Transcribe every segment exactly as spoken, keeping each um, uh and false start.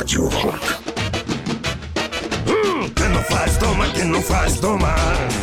Rádio Rock. Hum, quem não faz, toma, quem não faz, toma.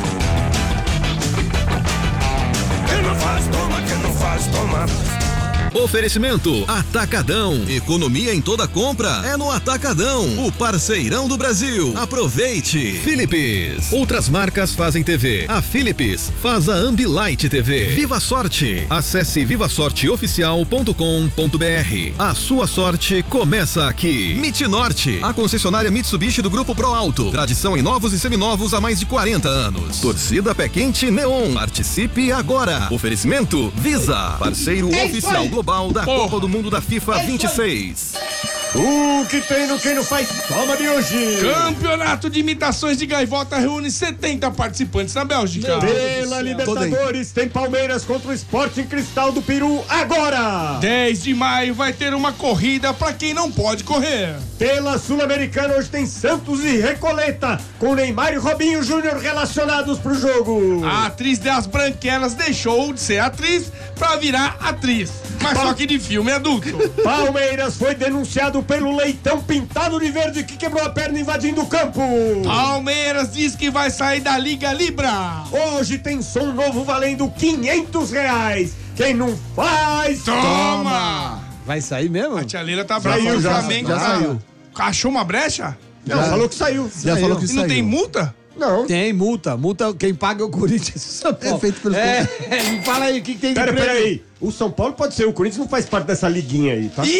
Quem não faz, toma, quem não faz, toma. Oferecimento Atacadão. Economia em toda compra é no Atacadão, o parceirão do Brasil. Aproveite. Philips. Outras marcas fazem T V. A Philips faz a Ambilight T V. Viva Sorte. Acesse viva sorte oficial ponto com ponto b r. A sua sorte começa aqui. Mitnorte, a concessionária Mitsubishi do Grupo Pro Alto. Tradição em novos e seminovos há mais de quarenta anos. Torcida Pé Quente Neon. Participe agora. Oferecimento Visa, parceiro é oficial global da Porra. Copa do Mundo da FIFA vinte e seis. O que tem no Quem Não Faz, toma de hoje. Campeonato de imitações de gaivota reúne setenta participantes na Bélgica. Pela Libertadores tem Palmeiras contra o Sporting Cristal do Peru agora. dez de maio vai ter uma corrida pra quem não pode correr. Pela Sul-Americana hoje tem Santos e Recoleta, com Neymar e Robinho Júnior relacionados pro jogo. A atriz das Branquelas deixou de ser atriz pra virar atriz, mas só que de filme adulto. Palmeiras foi denunciado pelo Leitão pintado de verde que quebrou a perna invadindo o campo. Palmeiras diz que vai sair da Liga Libra. Hoje tem som novo valendo quinhentos reais. Quem não faz, toma! Vai sair mesmo? A tia Leila tá brava Saiu, com o já- Flamengo. já tá? saiu. Achou uma brecha? Não, Já- falou que saiu. Já falou que E não saiu. tem multa? Não. Tem multa. Multa, quem paga é o Corinthians. São Paulo. É feito pelos É, me fala aí, o que, que tem de Pera, prêmio? pera aí. O São Paulo pode ser, o Corinthians não faz parte dessa liguinha aí, tá?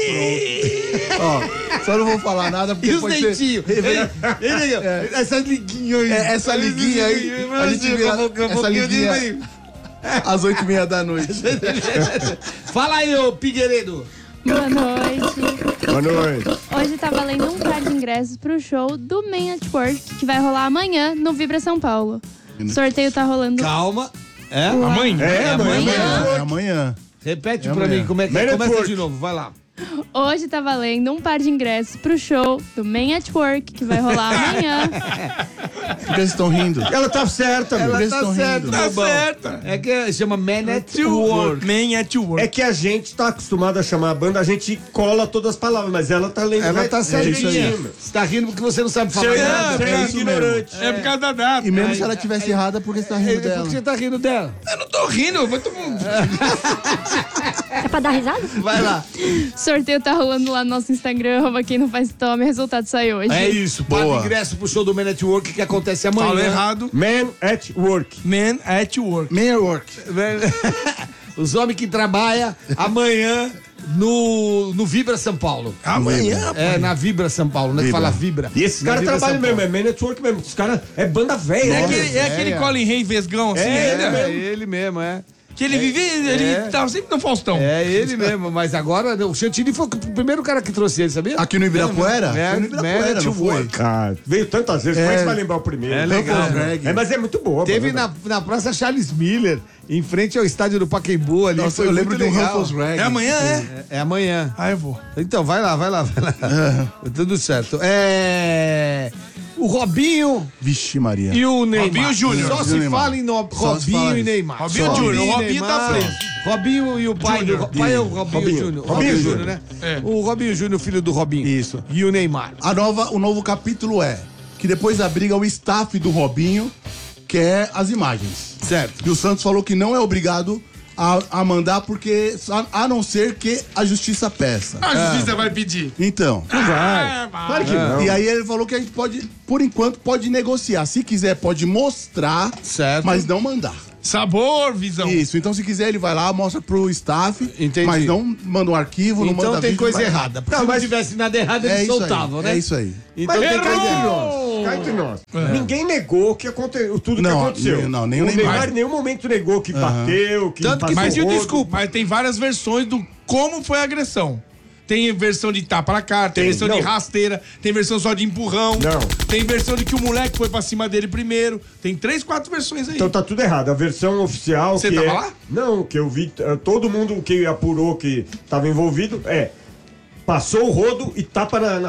Ó, só não vou falar nada porque E os pode dentinhos? ser... Ele, ele, essa liguinha aí. É, essa liguinha aí, a gente vê essa liguinha às oito e meia da noite. Fala aí, ô Pigueiredo. Boa noite. Boa noite. Hoje tá valendo um par de ingressos pro show do Man at Work, que vai rolar amanhã no Vibra São Paulo. O sorteio tá rolando. Calma. É? Amanhã? É, É amanhã. amanhã. É amanhã. Repete É pra amanhã. mim como é que Man é. at Começa Work. de novo, vai lá. Hoje tá valendo um par de ingressos pro show do Man at Work, que vai rolar amanhã. Por que vocês estão rindo? Ela tá certa, meu. Por que Ela vocês tá estão certa, rindo? Tá meu bom. certa. É que chama Man at To Work. work. Man at work. É que a gente tá acostumado a chamar a banda, a gente cola todas as palavras, mas ela tá lendo. Ela tá É certinha. isso aí. Você tá rindo porque você não sabe falar Você é- nada. você é é isso ignorante. É por causa da data. E mesmo se ela tivesse errada, por que você tá É, rindo por que dela? você tá rindo dela? Eu não tô rindo, eu vou tomar um... É pra dar risada? Vai lá. Sorteio tá rolando lá no nosso Instagram, arroba quem não faz tome. O resultado saiu hoje. É isso, paga Boa. ingresso pro show do Man at Work que acontece amanhã. Falo errado. Man at Work. Man at work. Man at Work. Os homens que trabalham amanhã no, no Vibra São Paulo. Amanhã? É, na Vibra São Paulo, né? Que Vibra. fala Vibra. E esses Na caras Vibra trabalham São mesmo, é Man at Work mesmo. Os caras é banda velha. É né? aquele, é aquele Colin Rey Vesgão, assim, É, ele, Paulo. né? É ele mesmo, é. Que ele vivia, ele é. tava sempre no Faustão. É ele mesmo, mas agora o Chantilly foi o primeiro cara que trouxe ele, sabia? Aqui no Ibirapuera? É, Foi no Ibirapuera, Man não at foi? Work. Ah, veio tantas vezes, como é que você vai lembrar o primeiro? É legal. Ruffles Greg. É, mas é muito boa. Teve mano. na, na Praça Charles Miller, em frente ao estádio do Pacaembu ali. Nossa, foi eu lembro muito de um legal. Ruffles Rag. É amanhã, é? É, é amanhã. Ah, eu vou. Então, vai lá, vai lá, vai lá. Tudo certo. É. O Robinho Vixe, Maria. e o Neymar. Robinho Júnior. Só se Neymar. fala em no... Só se Robinho fala e isso. Neymar. Robinho Só. Júnior. O e Robinho tá Neymar. preso. Robinho e o pai Júnior. do. O pai é o Robinho, Robinho. Júnior. Robinho Robinho Júnior. Júnior, né? É. O Robinho Júnior, filho do Robinho. Isso. E o Neymar. A nova, o novo capítulo é que depois da briga, o staff do Robinho quer as imagens. Certo. E o Santos falou que não é obrigado a, a mandar, porque a, a não ser que a justiça peça. A justiça vai pedir. Então. Ah, Claro que não. E aí ele falou que a gente pode, por enquanto, pode negociar. Se quiser, pode mostrar, Certo. mas não mandar. Sabor, visão. Isso, então se quiser ele vai lá, mostra pro staff, Entendi. mas não manda um arquivo, não Então manda tem vídeo, coisa mas- errada. Porque Não, se não mas- tivesse nada errado, É eles isso soltavam, aí, né? é isso aí. Então Mas tem cá entre coisa nós. Cá entre nós. É. Ninguém negou que aconte... tudo Não, que aconteceu. nem- não, nem o o Neymar. Neymar em nenhum momento negou que bateu, que Tanto que- passou Mas e o rodo. desculpa? Mas tem várias versões do como foi a agressão. Tem versão de tapa na cara, tem, Tem, versão de não. rasteira, tem versão só de empurrão. Não. Tem versão de que o moleque foi pra cima dele primeiro. Tem três, quatro versões aí. Então tá tudo errado. A versão oficial Você que tava é... lá? Não, que eu vi, eh, todo mundo que apurou que tava envolvido, é passou o rodo e tapa na, na cara.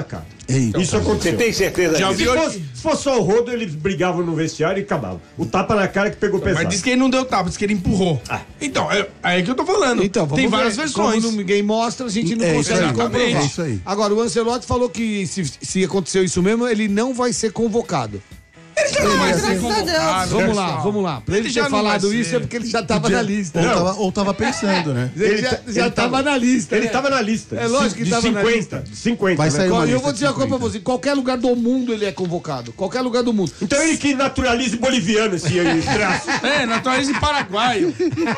Isso aconteceu. Você tem certeza Já disso? vi Se hoje. fosse, se fosse só o rodo, eles brigavam no vestiário e acabavam. O tapa na cara que pegou pesado. Mas disse que ele não deu tapa, disse que ele empurrou. Então, é aí que eu tô falando. Então, vamos Tem ver. várias versões. Como ninguém mostra, a gente não É isso consegue aí, comprovar. é isso aí. Agora, o Ancelotti falou que se, se aconteceu isso mesmo, ele não vai ser convocado. Ele já não vai ser Graças a convocado. Vamos lá, pessoal. vamos lá. Pra ele, Ele ter já não falado vai isso ser. é porque ele já tava Podia- na lista. Ou Não, tava, ou tava pensando, né? ele já, ta- já ele tava tava- na lista. Ele né? tava na lista. É lógico que de tava na cinquenta. lista. De cinquenta. Vai né? sair uma Eu lista vou dizer uma de coisa pra cinquenta. você: em qualquer lugar do mundo ele é convocado. Qualquer lugar do mundo. Então ele que naturalize boliviano esse aí, traço. É, naturaliza em paraguaio.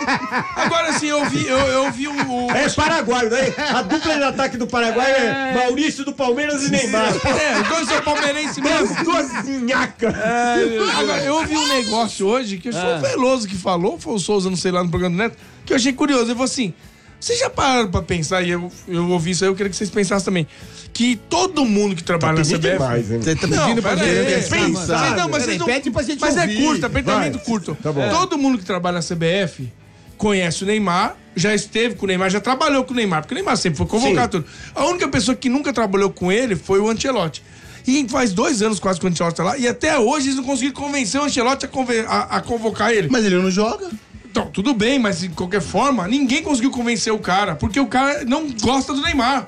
Agora, assim, eu vi, eu, eu vi o... o- É paraguaio, né? A dupla de ataque do Paraguai é Maurício do Palmeiras e Neymar. É, os dois são palmeirenses mesmo. Duas minhacas. Agora, eu ouvi um negócio hoje que foi o Veloso que falou, foi o Souza, não sei lá, no programa do Neto, que eu achei curioso. Ele falou assim, vocês já pararam pra pensar, e eu, eu ouvi isso aí, eu queria que vocês pensassem também, que todo mundo que trabalha na C B F... demais, hein? Você tá Não, pedindo pra pera aí. gente Vocês- pensar, não, mas Peraí, vocês não... pede pra gente Mas ouvir. é curto, apertamento Vai. curto. Tá bom. Todo mundo que trabalha na C B F conhece o Neymar, já esteve com o Neymar, já trabalhou com o Neymar, porque o Neymar sempre foi convocado. Tudo. A única pessoa que nunca trabalhou com ele foi o Ancelotti. E faz dois anos quase que o Ancelotti tá lá, e até hoje eles não conseguiram convencer o Ancelotti a, conven- a- a convocar ele. Mas ele não joga. Então, tudo bem, mas de qualquer forma, ninguém conseguiu convencer o cara, porque o cara não gosta do Neymar.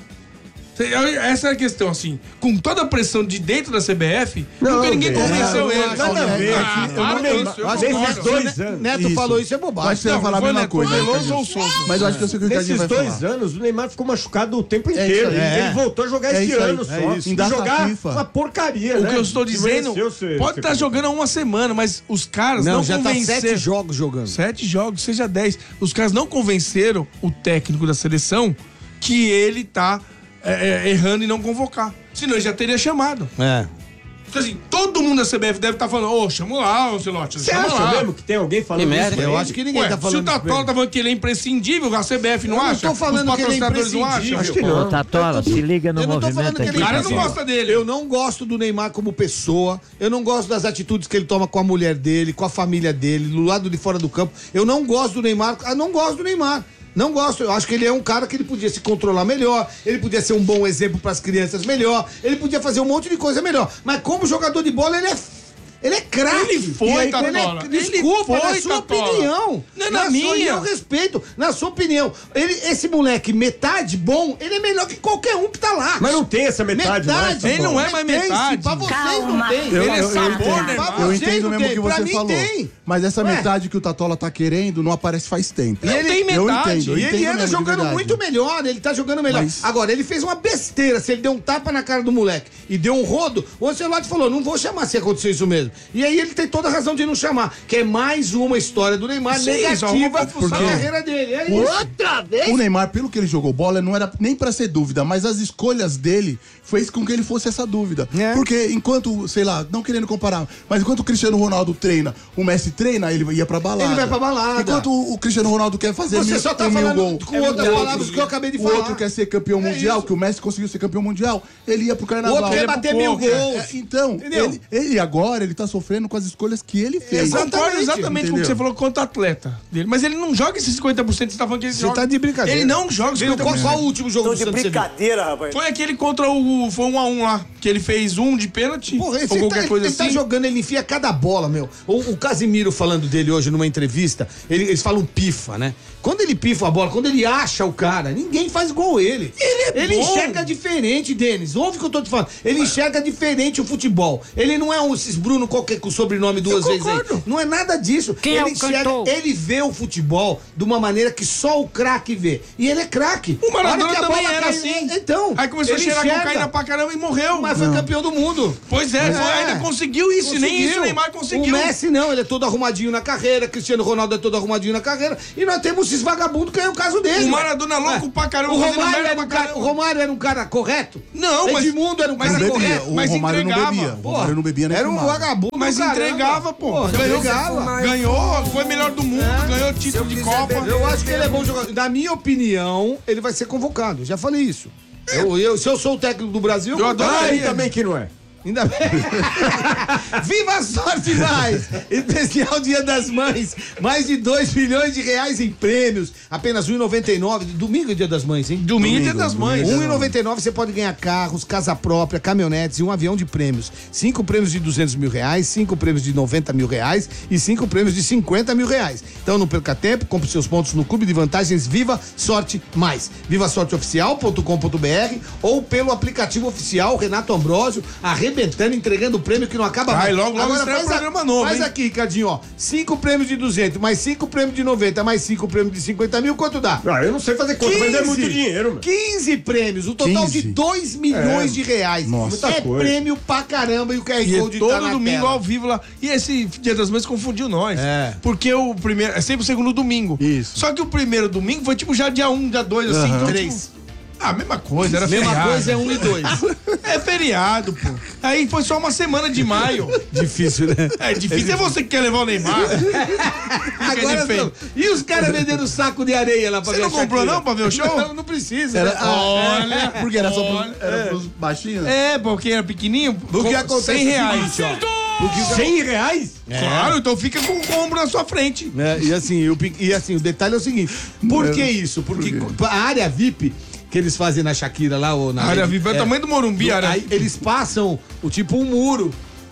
Essa é a questão, assim. Com toda a pressão de dentro da C B F, nunca ninguém velho, convenceu não, ele. nada a ver. Ah, Eu para não com lembro. isso, eu Mas esses concordo. dois anos. Neto Isso. falou isso, é Acho bobagem. que você vai Não, falar a foi mesma Neto, coisa. foi né, Veloso Cadinho? ou Souza? Mas eu acho que eu sei o que o Cadinho Nesses vai dois falar. anos, o Neymar ficou machucado o tempo É inteiro. isso aí. Ele voltou a jogar É esse isso aí, ano é só. isso. E Em data jogar FIFA. uma porcaria, O né? que eu estou dizendo, mereceu ser- pode ser estar jogando há uma semana, mas os caras não, Não, já tá convenceram. sete jogos jogando. Sete jogos, seja dez. Os caras não convenceram o técnico da seleção que ele tá é, é, errando em não convocar. Senão ele já teria chamado. É. Então, assim, todo mundo da C B F deve estar falando, ô, chama lá, Ancelotti. Você chama acha lá. mesmo que tem alguém falando Que isso? merda. pra Eu ele? acho que ninguém Ué, tá se falando o Tatola tá falando que ele é imprescindível, a C B F não Eu não acha? tô falando Os que ele é patrocinadores não imprescindível. acham? Acho que não. Ô, Tatola, se liga no Eu não tô falando movimento que aqui. ele O cara é não imprescindível. gosta dele. Eu não gosto do Neymar como pessoa. Eu não gosto das atitudes que ele toma com a mulher dele, com a família dele, do lado de fora do campo. Eu não gosto do Neymar. Eu não gosto do Neymar. Não gosto. Eu acho que ele é um cara que ele podia se controlar melhor. Ele podia ser um bom exemplo para as crianças melhor. Ele podia fazer um monte de coisa melhor. Mas como jogador de bola, ele é Ele é craque. Ele foi, E aí, Tatola. ele é- Ele Desculpa, foi, na sua Tatola. opinião. Não é na sua- minha. e eu respeito. Na sua opinião. Ele, esse moleque, metade bom, ele é melhor que qualquer um que tá lá. Mas não tem essa metade, Metade. não é? Ele não é mais Tem, metade. sim, pra vocês não Calma. tem. Ele é sabor, entendo, né? Pra eu vocês entendo não mesmo o tem, que pra você mim falou. tem. Mas essa Ué. metade que o Tatola tá querendo não aparece faz tempo. Não ele- tem eu metade. entendo, eu E ele entendo anda mesmo, de jogando verdade. muito melhor, ele tá jogando melhor. Mas- Agora, ele fez uma besteira, se ele deu um tapa na cara do moleque e deu um rodo, o Ancelotti falou, não vou chamar se acontecer isso mesmo. E aí ele tem toda a razão de não chamar, que é mais uma história do Neymar Sim, só uma negativa confusão. na carreira dele. É isso. Outra vez? O Neymar, pelo que ele jogou bola, não era nem pra ser dúvida, mas as escolhas dele fez com que ele fosse essa dúvida. É. Porque enquanto, sei lá, não querendo comparar, mas enquanto o Cristiano Ronaldo treina, o Messi treina, ele ia pra balada. Ele vai pra balada. Enquanto o o Cristiano Ronaldo quer fazer Você mil, só tá tem mil falando gol, com outras o palavras outro- que eu acabei de o falar. outro quer ser campeão É mundial, isso. que o Messi conseguiu ser campeão mundial, ele ia pro O carnaval. outro quer Ele ia bater pro mil poker. gols. É, então, Entendeu? ele, ele agora, ele tá sofrendo com as escolhas que ele fez. Eu concordo exatamente com o que Entendeu? você falou quanto atleta dele. Mas ele não joga esses cinquenta por cento que você tá falando que ele Você joga. tá de brincadeira. Ele não joga os Viu, cinquenta qual, por cento. qual o último jogo Tô do de Santos você viu? brincadeira, rapaz. Foi aquele contra o... Foi um a um lá. Que ele fez um de pênalti. Porra, esse ou ele qualquer tá, coisa ele assim. tá jogando, ele enfia cada bola, meu. O, o Casimiro falando dele hoje numa entrevista, ele- eles falam pifa, né? Quando ele pifa a bola, quando ele acha o cara, ninguém faz igual ele. Ele é bom. enxerga diferente, Denis. Ouve o que eu tô te falando. Ele enxerga diferente o futebol. Ele não é um esses Bruno qualquer com sobrenome duas Eu vezes aí. concordo. Não é nada disso. Quem é ele o enxerga, cantor? ele vê o futebol de uma maneira que só o craque vê. E ele é craque. O Maradona A hora que a também bola era cai- assim. Então. Aí começou a ele cheirar enxerga, cocaína pra caramba e morreu. Mas foi campeão do mundo. Pois é, foi- ainda conseguiu isso. Nem isso o Neymar conseguiu. O Messi não, ele é todo arrumadinho na carreira, Cristiano Ronaldo é todo arrumadinho na carreira, e nós temos esses vagabundos que é o caso dele. O Maradona é louco pra caramba, O fazendo Romário, merda era um pra cara, caramba. o Romário era um cara correto? Não, mas... Edmundo era um mas cara Não ele bebia, correto? o mas Romário não entregava. bebia. O Romário não bebia nem Era um fumava. vagabundo. Mas do caramba. entregava, pô. Porra, Ganhou, entregava. ganhou, foi melhor do mundo, ganhou título de Copa. Eu acho que ele é bom jogador. Na minha opinião, ele vai ser convocado. Já falei isso. Eu, eu- se eu sou o técnico do Brasil, Eu eu adoro Ah, Aí, e também que não é. Ainda bem. Viva a Sorte Mais! Especial Dia das Mães. Mais de dois milhões de reais em prêmios. Apenas um real e noventa e nove centavos. Domingo é Dia das Mães, hein? Domingo é Dia das Mães. um real e noventa e nove centavos você pode ganhar carros, casa própria, caminhonetes e um avião de prêmios. Cinco prêmios de duzentos mil reais, cinco prêmios de noventa mil reais e cinco prêmios de cinquenta mil reais. Então não perca tempo, compre seus pontos no Clube de Vantagens Viva Sorte Mais. viva sorte oficial ponto com ponto b r ou pelo aplicativo oficial Renato Ambrosio, arrebentando, entregando o prêmio que não acaba Vai, mais. logo, logo Agora estreia faz, programa a, novo, faz hein? aqui, Ricardinho, ó. Cinco prêmios de duzentos, mais cinco prêmios de noventa, mais cinco prêmios de cinquenta mil, quanto dá? Ah, eu não sei fazer conta, mas é muito dinheiro, mano. quinze prêmios, o total quinze? de dois milhões É, de reais. nossa. É coisa. prêmio pra caramba e o Q R E é Code todo tá na domingo tela. ao vivo lá. E esse Dia das Mães confundiu nós. É. Porque o primeiro. É sempre o segundo domingo. Isso. Só que o primeiro domingo foi tipo já dia um, dia dois, assim. Aham. Então, Três. tipo, ah, mesma coisa, era Mesma feriado. coisa é um e dois. É feriado, pô. Aí foi só uma semana de maio. Difícil, né? É difícil. É você que quer levar o Neymar. Agora de feio. não. E os caras vendendo saco de areia lá pra Você ver não a comprou Shakira? não pra ver o show? Não, não precisa. Era, né? Olha, porque era só olha. pros, era pros baixinhos? É, porque era pequenininho. O que com acontece cem é o reais. seguinte, ó. cem reais? Claro, então fica com o combo na sua frente. É, e, assim, o, e assim, o detalhe é o seguinte: por que isso? Porque a área V I P que eles fazem na Shakira lá, ou na. A área V I P é o tamanho do Morumbi, a área Aí V I P. eles passam o tipo um muro.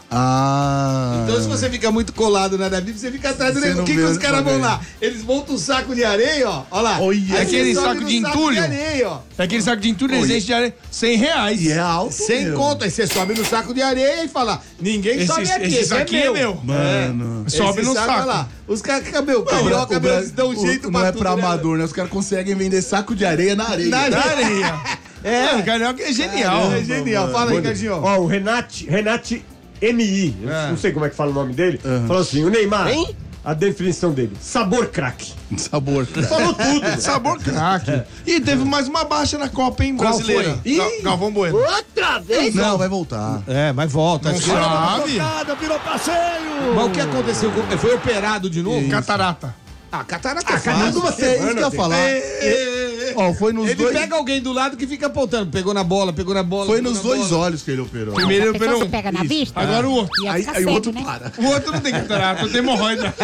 Ah. Então, se você fica muito colado na área V I P, você fica atrás do Você nego. O não que, que vê, os caras não vão vê. lá? Eles montam um saco de areia, ó. Ó lá. Olha, Aí você aquele sobe saco no de entulho. de areia, ó. É aquele saco de entulho, eles enchem de areia. cem reais. E é alto, Sem meu. conto. Aí você sobe no saco de areia e fala: ninguém Esse, sobe aqui. esse Esse saquinho é meu. Mano. Sobe Esse no saco, saco. olha lá. Os caras, meu, O carioca, Bra- eles dão um o- jeito Não pra é tudo, pra né, amador, né? Os caras conseguem vender saco de areia na areia. Na Da areia. É, o Carioca é genial. É genial. Fala aí, Ricardinho. Ó, o Renate, Renate M I, eu É. não sei como é que fala o nome dele, falou assim, o Neymar, a definição dele, sabor craque. Sabor. Falou tudo. Sabor craque. E teve mais uma baixa na Copa, hein, Qual brasileira. foi? Gal- Galvão Bueno. Não, vai voltar. É, mas volta. Não Acho que- sabe? virou passeio. Mas o que aconteceu? Ele foi operado de novo? Catarata. Ah, catarata é cada fácil. uma É isso que eu ia semana, falar. Ó, foi nos Ele dois. pega alguém do lado que fica apontando. Pegou na bola, pegou na bola. Foi pegou nos na dois bola. olhos que ele operou. Primeiro ele A pessoa operou se pega na Isso. vista? Agora o outro. Ia Aí, ficar aí o cego, outro né? para. O outro não tem catarata, tem hemorroida.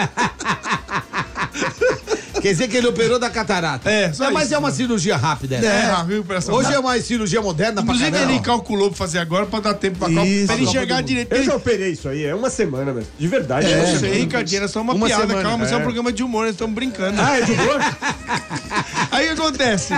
Quer dizer que ele operou da catarata. É, só Mas isso. é uma cirurgia rápida. É, né? a recuperação. Hoje é uma cirurgia moderna pra Inclusive, caramba. ele calculou pra fazer agora pra dar tempo pra Copa, Isso. pra ele Copa enxergar do Mundo. direito. Eu Ele... já operei isso aí, é uma semana, velho. De verdade. Eu uma sei, semana. Ricardinho, era só uma, Uma piada, semana. calma, isso é um É. programa de humor, nós estamos brincando. Ah, é de boa? Aí o que acontece?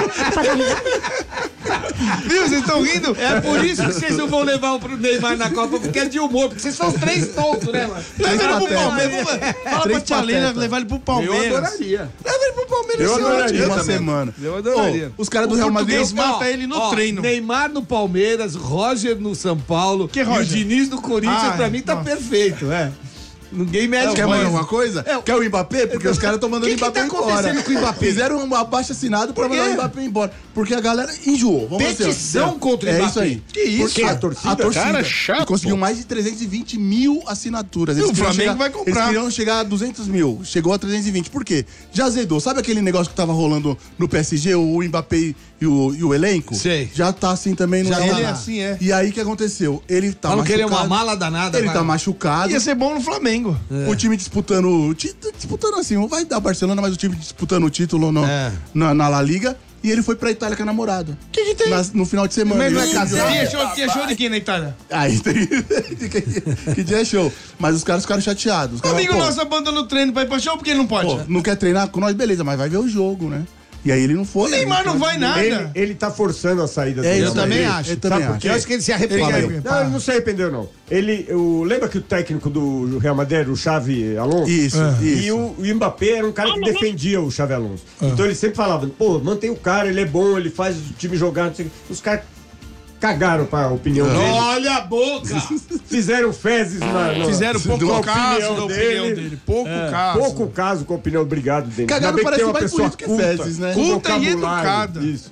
Viu, vocês estão rindo? É por isso que vocês não vão levar o pro Neymar na Copa, porque é de humor. Porque vocês são os três tontos, né, mano? Leva ele pro patetas. Palmeiras. Fala pra Três tia Lena patetas. levar ele pro Eu Palmeiras. adoraria. Leva ele pro Palmeiras. Eu esse adoraria ano. Uma também. semana. Eu adoraria. Ô, os caras do O Real Madrid. português mata Ó, ele no ó, treino. Neymar no Palmeiras, Roger no São Paulo Que e o Roger? Diniz no Corinthians, Ah, pra mim tá nossa. perfeito, é. Ninguém mede Quer com mais isso. alguma coisa? É, Quer o Mbappé? Porque os caras estão mandando que o que Mbappé tá embora. acontecendo com o Mbappé? Fizeram um abaixo assinado pra Por quê? mandar o Mbappé embora. Porque a galera enjoou. Vamos lá, Petição assim, ó. contra o É Mbappé. isso aí. Que isso? Porque A torcida? A torcida Cara, chato. conseguiu mais de trezentos e vinte mil assinaturas. Eles O queriam Flamengo chegar- vai comprar. Eles queriam chegar a duzentos mil. Chegou a trezentos e vinte. Por quê? Já azedou. Sabe aquele negócio que tava rolando no P S G, o Mbappé e o, e o elenco? Sei. Já tá assim também no Já Real tá Ele é Madrid. assim, é. E aí o que aconteceu? Ele tá Falam que ele é uma machucado. mala danada. Ele vai. tá machucado. Ia ser bom no Flamengo. O time disputando. ti- Disputando assim, não vai dar Barcelona, mas o time disputando o título no, É. na, na La Liga. E ele foi pra Itália com a namorada. O que que tem? no final de semana. Mas não é Ele- casado? Tinha show, tinha show de quem na Itália? Aí tem. que dia é show. Mas os caras ficaram chateados. Os caras, Amigo pô, nosso abandona o treino pra ir pra show porque ele não pode. pô, não quer treinar com nós, beleza, mas vai ver o jogo, né? E aí ele não foi. O Neymar não vai nada. Ele, ele tá forçando a saída É, do eu Real também Madrid. acho. Eu também Sabe por acho. quê? Eu acho que ele se Ele arrependeu. quer- Não, ele não se arrependeu, não. Ele, o, lembra que o técnico do Real Madrid era o Xavi Alonso? Isso, isso. E o, o Mbappé era um cara que defendia o Xavi Alonso. Então ele sempre falava, pô, mantém o cara, ele é bom, ele faz o time jogar. Não sei o quê. Os caras cagaram pra opinião dele. Olha a boca! Fizeram fezes na, na- Fizeram pouco na caso opinião da opinião dele. dele. Pouco caso. Pouco caso com a opinião, obrigado dele. Cagaram Ainda bem que parece tem uma mais pessoa bonito que culta, fezes, né? com Culta e vocabulário. educada. Isso.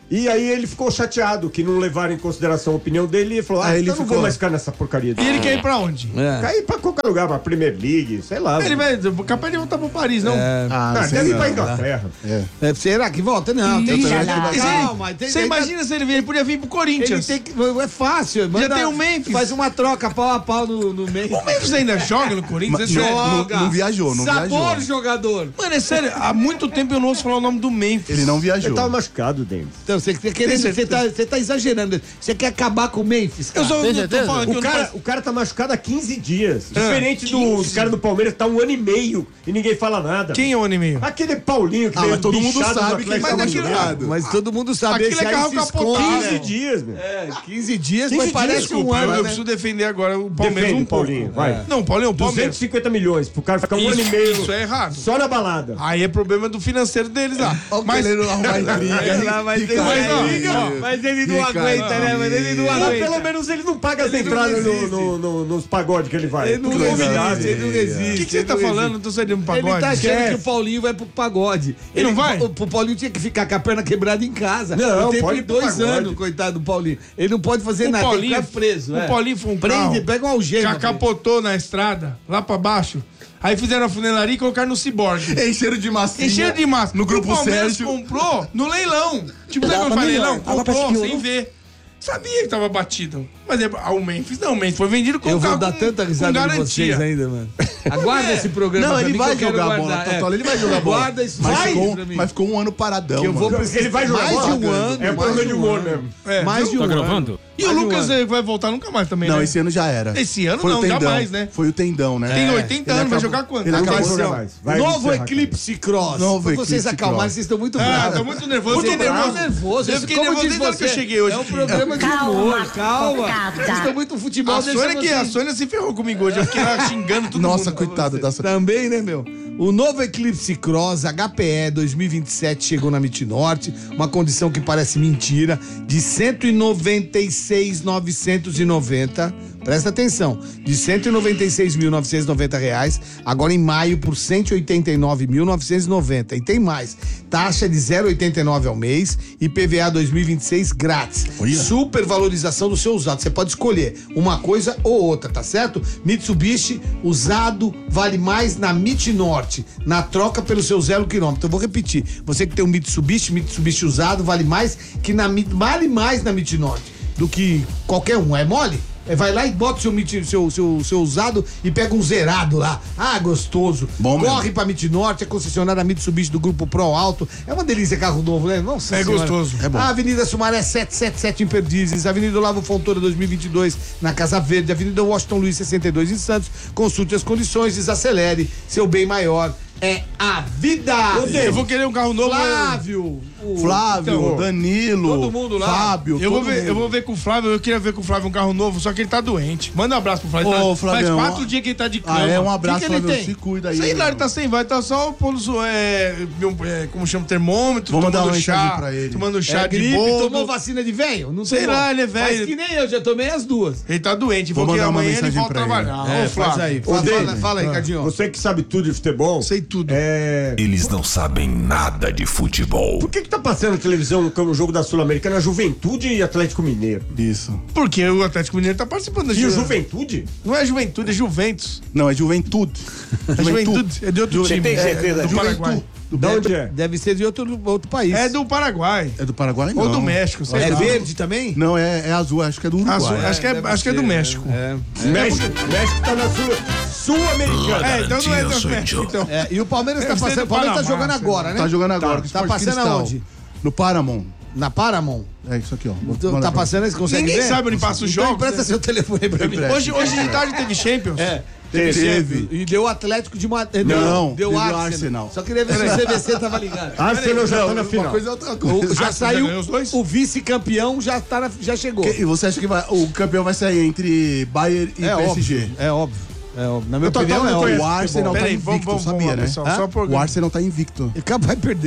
E aí ele ficou chateado que não levaram em consideração a opinião dele e falou: Ah, Aí ele então não ficou- vou mais ficar nessa porcaria. E ele quer ir pra onde? É. Cair pra qualquer lugar, pra Premier League, sei lá. Ele vai, capaz de voltar pro Paris, não? Ah, Ah, sei deve ir não. pra Inglaterra. É, será que volta? Não, tem que Calma, Calma, tem- Você tem- imagina se ele vier, ele podia vir pro Ele Corinthians. tem que. É fácil. Manda, tem o Memphis. Faz uma troca pau a pau no, no Memphis. O Memphis ainda joga no Corinthians? É sério? Não, não viajou, não Sabor viajou. jogador. Mano, é sério, há muito tempo eu não ouço falar o nome do Memphis. Ele não Ele viajou. tava machucado, Davis. Então, você tá querendo. Tem Você tá, você tá exagerando. Você quer acabar com o Memphis, Eu cara. só eu tô falando que O eu não cara, faço- o cara tá machucado há quinze dias. Ah, Diferente dos caras do Palmeiras que tá um ano e meio e ninguém fala nada. Quem é o ano e meio? Aquele Paulinho que Ah, veio mas todo mundo bichado do sabe que ele Atlético tá Mas aquilo- machucado. Mas todo mundo sabe. Aquilo esse é aí carro se capotado, esconde, né? quinze dias, meu. É, quinze dias, quinze mas parece dias, um Desculpa, eu, ano, eu né? preciso defender agora o Palmeiras Defende, um pouco. Paulinho, vai. Não, Paulinho, o duzentos Palmeiras. e cinquenta milhões pro cara ficar um ano e Isso, meio isso é errado. só na balada. Aí é problema do financeiro deles lá. Olha o Mas, querendo arrumar intriga. Lá, mas ele- Ricardo. mas, ó, Ricardo. Mas ele não Ricardo. aguenta, né? Mas ele não Ou aguenta. pelo menos ele não paga as Ele não entradas no, resiste. no- no- nos pagodes que ele vai. Ele não Tudo resiste, convidado. ele não resiste. o que, que você ele tá não falando? resiste. Não tô saindo um pagode. Ele tá achando Esquece. que o Paulinho vai pro pagode. Ele não vai? O, o Paulinho tinha que ficar com a perna quebrada em casa. Não, o tempo pode de ir pro dois pagode. anos, coitado do Paulinho. Ele não pode fazer O nada, Paulinho- tem que ficar preso. o é. Paulinho foi um Prende, carro pega uma algema. Já capotou na estrada, lá pra baixo. Aí fizeram a funelaria e colocaram no ciborgue. Encheram de massinha. Encheram de massa. No grupo o Palmeiras Sérgio. comprou no leilão. Tipo, sabe quando fala leilão? Comprou sem ver. Sabia que tava batido. Mas é, ah, o Memphis não, o Memphis foi vendido com Eu vou carro dar com- tanta com risada de garantia. vocês ainda, mano. Aguarda esse programa Não, pra ele mim vai que eu quero jogar bola, guardar. Tatola, ele vai jogar bola. Guarda isso Mas vai ficou, pra mim. mas ficou um ano paradão, Que eu vou mano. precisar Ele vai jogar mais bola, de um cara. ano. É mais problema de um humor ano. mesmo. É, Mais de um Tá ano. gravando? E o Mais de um Lucas ano. eh, vai voltar nunca mais também, Não, né? esse ano já era. Esse ano Foi o não, tendão. jamais, né? Foi o tendão, né? Tem É. oitenta Ele anos, vai acabou- jogar quanto? Ele Não acabou vai de jogar jogar mais. Vai Novo encerrar. Eclipse Cross. Novo Pra vocês Eclipse acalmarem, Cross. vocês estão muito Ah, bravos. tô muito nervoso. Muito Tô bravo, bravo. nervoso. Eu fiquei Como nervoso diz desde a hora que eu você, cheguei hoje É um aqui. programa de humor, calma. Vocês estão muito futebol. A deixa Sônia, que, a vocês- Sônia se ferrou comigo hoje. Eu fiquei lá xingando todo Nossa, mundo. coitado da Sônia. Também, né, meu? O novo Eclipse Cross H P E dois mil e vinte e sete chegou na MIT Norte, uma condição que parece mentira, de cento e noventa e seis mil novecentos e noventa. Presta atenção, de cento e noventa e seis mil novecentos e noventa reais, agora em maio por cento e oitenta e nove mil novecentos e noventa. E tem mais, taxa de zero vírgula oitenta e nove ao mês e P V A dois mil e vinte e seis grátis. Olha. Supervalorização do seu usado. Você pode escolher uma coisa ou outra, tá certo? Mitsubishi usado vale mais na MIT Norte, na troca pelo seu zero quilômetro. Eu vou repetir. Você que tem um Mitsubishi, Mitsubishi usado vale mais que na Mi- vale mais na MIT Norte do que qualquer um. É mole? É, vai lá e bota o seu, Mit- seu, seu, seu usado e pega um zerado lá. Ah, gostoso. Bom mesmo. Corre pra MIT Norte, é concessionária Mitsubishi do Grupo Pro Alto. É uma delícia carro novo, né? Nossa É Senhora. gostoso. É bom. A Avenida Sumaré setecentos e setenta e sete em Perdizes, Avenida Olavo Fontoura dois mil e vinte e dois na Casa Verde, Avenida Washington Luiz sessenta e dois em Santos. Consulte as condições, desacelere. Seu bem maior é a vida. Eu vou querer um carro novo. Flávio. o- Flávio, então, Danilo, todo mundo lá. Fábio, Eu vou, todo ver, mundo. eu vou ver com o Flávio, eu queria ver com o Flávio um carro novo, só que ele tá doente. Manda um abraço pro Flávio. Ô, Ele tá- Flavião, Faz quatro ó. dias que ele tá de cama. Ah, é, um abraço, O que, que ele Flávio, tem? se cuida aí, Sei lá, meu. ele tá sem, vai tá só pondo, su- é, um, é, como chama, termômetro, Vou mandar tomando uma chá, mensagem pra ele. tomando chá É de gripe, boldo. tomou vacina de velho? Não Sei tomou. lá, ele é Faz velho. que nem eu, já tomei as duas. Ele tá doente, Vou porque mandar uma amanhã ele mensagem volta a pra ele. trabalhar. É, Ô, Flávio. faz aí. Ô, Fala, David. fala, fala aí, Ricardinho. Você que sabe tudo de futebol. Sei tudo. É. Eles não sabem nada de futebol. Por que que tá passando na televisão o jogo da Sul-Americana Juventude e Atlético Mineiro? Isso. Porque o Atlético Mineiro tá participando da E o Ju- Juventude? Não é Juventude, é Juventus. Não, é Juventude. É Juventude, é de outro time. tem é, certeza? é do Paraguai. Do De onde é? Deve ser de outro, outro país. É do Paraguai. É do Paraguai, não. Ou do México, sei É lá. verde também? Não, é, é azul, acho que é do Uruguai. Azul, acho que é, deve acho que é do ser, México. É. México, México tá na Sul- Sul-Americana. É, então não é do Garantia, México, sou então. É, e o Palmeiras tá Deve ser passando. do O Palmeiras tá Panamá, jogando sei agora, né? Tá jogando agora. Tá, com o tá Sport passando Cristal. aonde? No Paramount. Na Paramount. É isso aqui, ó. Vou Tá mandar pra passando aí, você consegue Ninguém ver? sabe onde passa os Então jogos. empresta né? seu telefone aí pra mim. Empresta. Hoje, hoje de tarde teve Champions. É. Teve. E deu o Atlético de Madrid. Não, deu teve o Arsenal. Arsenal. Só queria ver se o C V C tava ligado. Arsenal já tá na Uma final. coisa é outra O- coisa. já Ah, saiu. já ganhou os dois? O vice-campeão já, tá na- já chegou. E você acha que vai- o campeão vai sair entre Bayern e é P S G? óbvio. É óbvio. É óbvio. Na minha Eu tô opinião, tão- é não óbvio. conheço O Arsenal tá Peraí, vamos, invicto, vamos, vamos sabia, lá, né? pessoal. Hã? Só por O Arsenal tá invicto. Ele vai perder.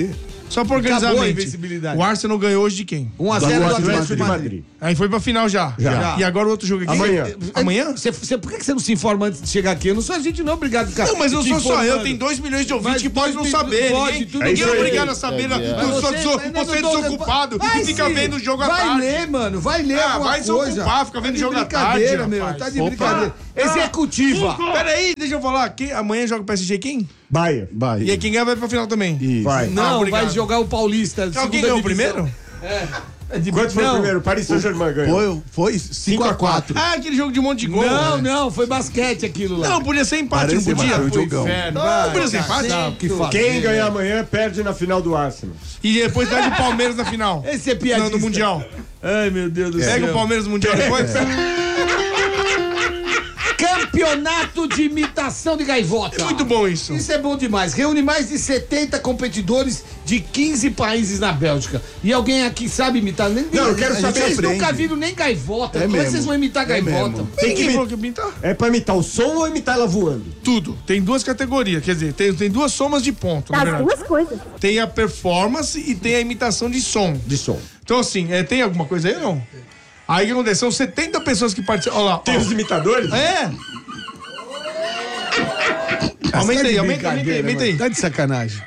Só pra organizar Acabou a a mente. invencibilidade. O Arsenal ganhou hoje de quem? um a zero do Atlético de Madrid. Aí foi pra final já. Já. E agora o outro jogo aqui? Amanhã. Amanhã? Você, você, por que que você não se informa antes de chegar aqui? Eu não sou a gente, não, obrigado, cara. Não, mas não te sou só eu, informando. tem dois milhões de ouvintes Mas que podem não dois saber. pode, Ninguém, tudo ninguém é bem. obrigado a saber. É, é. Eu sou, Você- sou, mas você é não- desocupado vai que fica sim. vendo o jogo à Vai tarde. ler, mano, vai ler Ah, alguma vai se coisa. ocupar, fica vendo Tá de jogo à brincadeira, tarde, meu, rapaz. tá de Opa. brincadeira. Executiva. Peraí, deixa eu falar. Quem, amanhã joga o P S G quem? Bahia. Vai. E aí quem ganha vai pra final também. Isso. Vai. Ah, Não, obrigado. vai jogar o Paulista. Alguém segunda ganhou o divisão. primeiro? De- Quanto foi não. o primeiro? Paris Saint-Germain ganhou. Foi, foi cinco a quatro. Ah, aquele jogo de um monte de gol. Não, não, foi basquete aquilo lá. Não, podia ser empate, Parece não podia? mas foi um Pro jogão. inferno, Não, vai, podia ser empate? não, que fazer. Quem ganhar amanhã perde na final do Arsenal. E depois pega o Palmeiras na final. Esse é piadista. Não, no Mundial. Ai, meu Deus do Pega céu. o Palmeiras no Mundial depois. Campeonato de imitação de gaivota. É muito bom isso. Isso é bom demais. Reúne mais de setenta competidores de quinze países na Bélgica. E alguém aqui sabe imitar? Nem, Não, eu quero a gente saber. Vocês aprende. nunca viram nem gaivota. É Como é que mesmo. vocês vão imitar É gaivota? mesmo. Tem que Quem imi- falou que pintar? É pra imitar o som ou imitar ela voando? Tudo. Tem duas categorias. Quer dizer, tem, tem duas somas de ponto, na Das verdade. duas coisas. Tem a performance e tem a imitação de som. De som. Então, assim, é, tem alguma coisa aí ou não? Aí o que acontece? São setenta pessoas que participam. Olha lá. Tem ó. os imitadores? É! Aumenta aí, aumenta, aumenta aí, aumenta aí. Tá de sacanagem.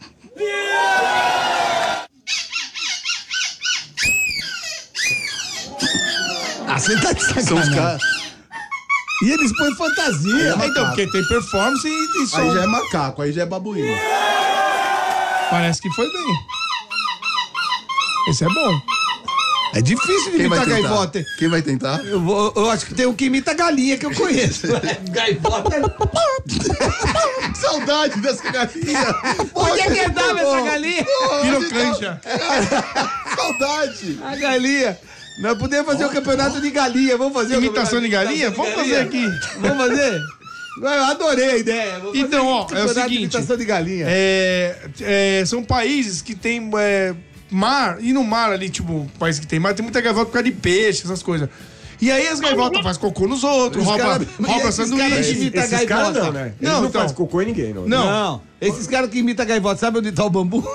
Ah, você tá de São os sacanagem. caras. E eles põem fantasia. É, então, porque tem performance e, e som. Aí já é macaco, aí já é babuíno. Parece que foi bem. Esse é bom. É difícil de Quem vai imitar tentar? gaivota. hein? Quem vai tentar? Eu, vou- eu acho que tem um que imita galinha que eu conheço. Gaivota. Saudade dessa galinha. Onde é que andava essa galinha? Pirocanja. Saudade. A galinha. Nós podemos fazer o campeonato de galinha. Vamos fazer o Imitação de campeonato galinha? Vamos fazer aqui. Vamos fazer? Eu adorei a ideia. Vamos fazer Então, ó, é o campeonato de seguinte. imitação de galinha. É, é, são países que tem é, mar, e no mar ali, tipo, país que tem mar, tem muita gaivota por causa de peixe, essas coisas. E aí as gaivotas fazem cocô nos outros, Os rouba, cara- rouba esses sanduíche. caras Esses, imita esses caras gaivota. não, né? Eles Não, não, então. fazem cocô em ninguém, não. Não. Não, esses caras que imitam gaivota, sabe onde tá o bambu?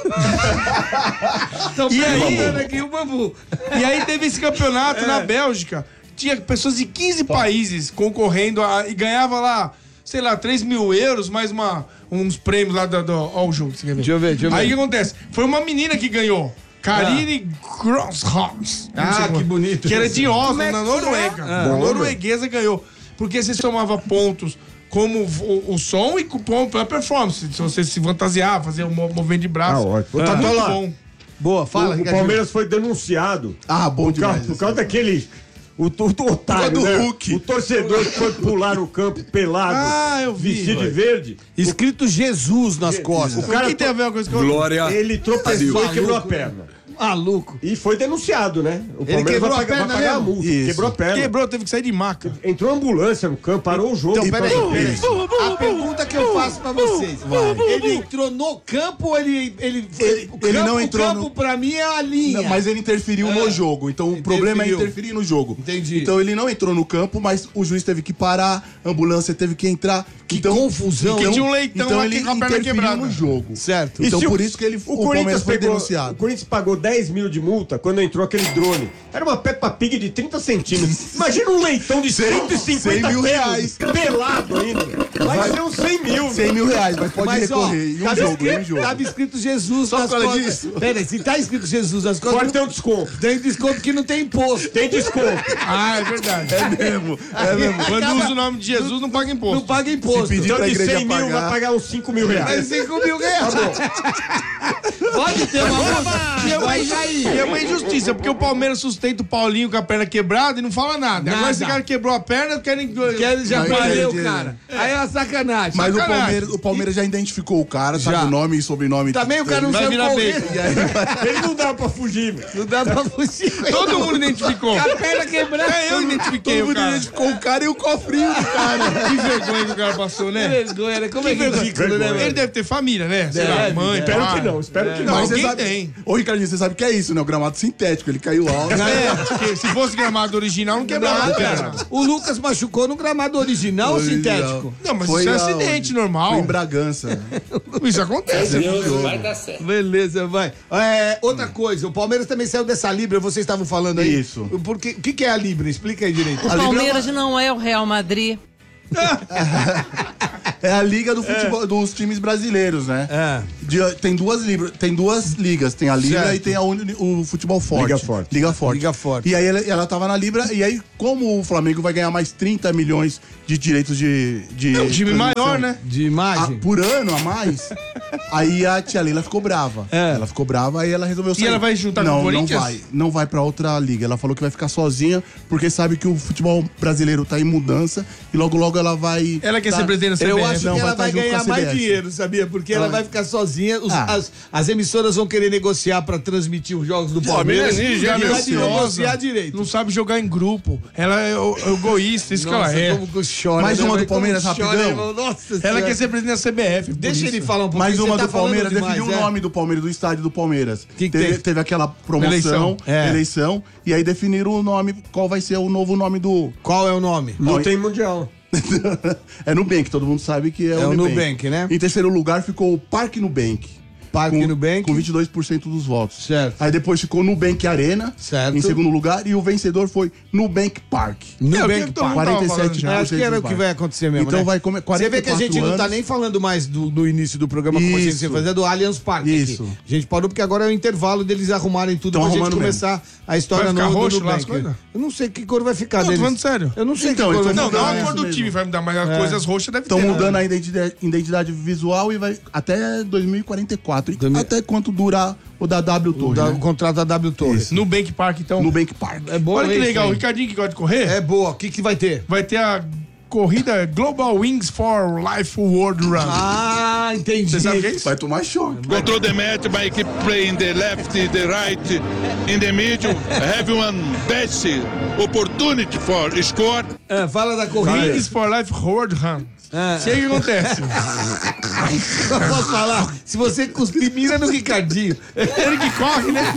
Estão E aí? perguntando aqui o bambu. E aí teve esse campeonato É. na Bélgica. Tinha pessoas de quinze países concorrendo a- e ganhava lá, sei lá, três mil euros, mais uma, uns prêmios lá do. do ó, o jogo, você quer ver? Deixa eu ver, deixa eu ver. Aí o que acontece? Foi uma menina que ganhou. Karine Grosshaus. Não Ah, sei como- que bonito. Que era de Oslo, é na que Noruega. Ah. A Bom, norueguesa ganhou. Porque você tomava pontos como o, o som e cupom pela performance. Se você se fantasiar, fazer um mo- movimento de braço. Ah, ótimo. Tá Tá, muito tá lá. bom. Boa, fala, o, o Ricardo. Palmeiras foi denunciado. Ah, bom por causa, demais. por causa daquele. O, o, o otário, do né? Hulk. O torcedor que foi pular no campo pelado, Ah, eu vi. vestido de verde. Escrito Jesus nas costas. O que tem a ver uma coisa com a outra? Glória. Ele tropeçou e quebrou a Maluco, perna. Maluco. E foi denunciado, né? O Ele quebrou a perna vai pagar a mesmo? multa. Isso. Quebrou a perna. Quebrou, teve que sair de maca. Entrou ambulância no campo, parou o jogo. Então, peraí, Pronto. peraí. A pergunta que eu faço pra vocês. Ele entrou no campo ou ele... Ele, ele, o ele campo, não entrou O campo, no- pra mim, é a linha. Não, mas ele interferiu no jogo. Então o problema é Interferiu. interferir no jogo. Entendi. Então ele não entrou no campo, mas o juiz teve que parar, a ambulância teve que entrar. Que então, confusão. Porque tinha um leitão então lá ele que com a perna interferiu quebrada. no jogo. Certo. Então E se por isso que ele, o, Palmeiras foi pegou, denunciado. O Corinthians pagou dez mil de multa quando entrou aquele drone. Era uma Peppa Pig de trinta centímetros. Imagina um leitão de cento e cinquenta cem mil quilos, reais. pelado ainda. Vai ser uns cem mil. cem mil reais, mas pode Mas, ó, recorrer em um tava jogo, em um escrito, jogo. tava escrito Jesus Só nas por causa costas. disso? Pera aí, se tá escrito Jesus nas costas, Pode ter um desconto. tem desconto que não tem imposto. Tem desconto. Ah, é verdade. É mesmo, é mesmo. Quando Acaba- usa o nome de Jesus, não paga imposto. Não paga imposto. Se pedir Então pra de igreja cem mil pagar. vai pagar uns cinco mil Mas reais. cinco mil reais. Pode ter uma multa. E é, uma, Mas aí. e é uma injustiça, porque o Palmeiras sustenta o Paulinho com a perna quebrada e não fala nada. Nada. Agora esse cara quebrou a perna, querem. Quer já Mas valeu, entendi. cara. Aí é uma sacanagem. Mas o Sacanagem. Palmeiras, o Palmeiras já identificou o cara, sabe Já. o nome e sobrenome. Também o cara não Vai saiu virar correndo. bacon. E aí, Ele não dá pra fugir, meu. Não dá pra fugir. Todo mundo identificou. Com a perna quebrada. É, eu identifiquei todo o mundo cara. identificou o cara e o cofrinho do cara. Que vergonha que o cara passou, Que né? vergonha, né? Como é que vergonha. ridículo, né, Ele velho? deve ter família, né? Sei lá, Deve, mãe, deve. Espero pai. que não, espero que Não, não. Mas você alguém sabe, tem. Ô, Ricardinho, você sabe sabe o que é isso, né? O gramado sintético, ele caiu alto. É, porque se fosse gramado original, não quebrava a perna. O Lucas machucou no gramado original ou Original. sintético? Não, mas Foi isso é aonde? acidente normal. Foi em Bragança. Isso acontece. Vai dar certo. Beleza, vai. É, outra coisa, o Palmeiras também saiu dessa Libra, vocês estavam falando aí. Isso. Porque, o que, que é a Libra? Explica aí direito. O Palmeiras não é o Real Madrid. É a liga do futebol, dos times brasileiros, né? É. De- tem, duas libra, tem duas ligas. Tem a Libra Certo. e tem a uni- o futebol forte. Liga Forte. Liga Forte. Liga Forte. E aí ela, ela tava na Libra, e aí, como o Flamengo vai ganhar mais trinta milhões de direitos de. de É um time transmissão maior, né? De a- imagem? por ano a mais, aí a tia Leila ficou brava. É. Ela ficou brava, aí ela resolveu sair. ela vai juntar com não, o Corinthians? Não vai, não vai pra outra liga. Ela falou que vai ficar sozinha, porque sabe que o futebol brasileiro tá em mudança, e logo logo ela vai... Ela quer tá- ser presidente da C B F. Eu acho Não, que ela vai tá vai junto com ganhar a C B mais F. dinheiro, sabia? Porque ela Ah. vai ficar sozinha. os- Ah. as, as emissoras vão querer negociar pra transmitir os jogos do Palmeiras. Menina, E já vai ansiosa. negociar direito. Não sabe jogar em grupo. Ela é o- é egoísta, isso que ela é. como que chora. Mais né? uma do Mas como Palmeiras, chora, rapidão. irmão. Nossa Ela Senhora. quer ser presidente da C B F. por Deixa isso. ele falar um pouquinho. Mais uma você tá do falando Palmeiras, demais, definiu é. o nome do Palmeiras, do estádio do Palmeiras. Que que teve, tem? teve aquela promoção, Eleição. É. eleição, e aí definiram o nome, qual vai ser o novo nome do... Qual é o nome? Não tem mundial. É Nubank, todo mundo sabe que é, É o o Nubank. Nubank, né? Em terceiro lugar ficou o Parque Nubank. Parque com, Nubank. Com vinte e dois por cento dos votos. Certo. Aí depois ficou Nubank Arena, Certo. em segundo lugar, e o vencedor foi Nubank Park. É, o que Nubank que todo mundo Park. tava quarenta e falando sete já? É, acho que era o que vai acontecer mesmo, Então né? vai comer Você vê que a gente não tá anos. nem falando mais do, do início do programa como a gente Isso. ia fazer, do Allianz Parque. Isso. Aqui. A gente parou porque agora é o intervalo deles arrumarem tudo Tão pra gente arrumando começar a história Vai ficar no, do roxo lá as Nubank. coisas? Eu não sei que cor vai ficar Não, tô deles. falando sério. Eu não sei Então, que cor então vai Não, ficar. não a isso cor do mesmo. time vai mudar, mas as coisas roxas deve Estão ter. mudando a identidade, identidade visual e vai até dois mil e quarenta e quatro. E até quanto durar o da W O, Torre, da- né? o contrato da W Torres. Nubank Park, então. Nubank Park. É bom. Olha que isso legal, o aí. Ricardinho que gosta de correr, É boa. O que, que vai ter? vai ter a corrida Global Wings for Life World Run. Ah, entendi. Você sabe o que é isso? Vai tomar choque. Control the match by keep playing the left, the right, in the middle. Have one best opportunity for score. Ah, fala da corrida. Wings for Life World Run. Ah. Sei o que acontece. Eu posso falar? Se você cuspir, mira no Ricardinho. Ele que corre, né?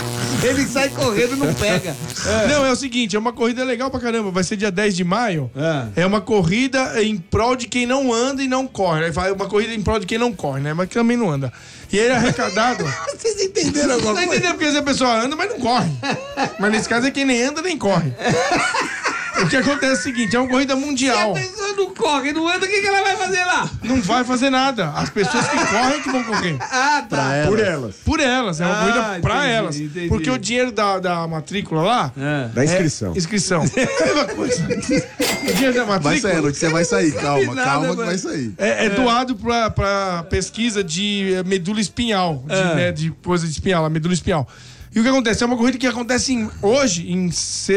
Ele sai correndo e não pega. Não, é o seguinte, é uma corrida legal pra caramba. Vai ser dia dez de maio. É. É uma corrida em prol de quem não anda e não corre. Né? Vai uma corrida em prol de quem não corre, né? Mas que também não anda. E ele é arrecadado. Vocês entenderam alguma Tá coisa? entendendo? Porque se a pessoa anda, mas não corre. Mas nesse caso é quem nem anda nem corre. O que acontece é o seguinte, é uma corrida mundial. Se a pessoa não corre, não anda, o que, que ela vai fazer lá? Não vai fazer nada. As pessoas que correm que vão correr. Ah, tá. Por elas. Por elas, é uma Ah, corrida pra entendi, elas. entendi. Porque o dinheiro da, da matrícula lá. Da inscrição. É inscrição. É a mesma coisa. O dinheiro da Vai matrícula sair, a notícia vai sair. Calma, nada, calma que mano. vai sair. é, é doado pra, pra pesquisa de eh, medula espinhal. De, É. né, de coisa de espinhal, a medula espinhal. E o que acontece? É uma corrida que acontece em- hoje em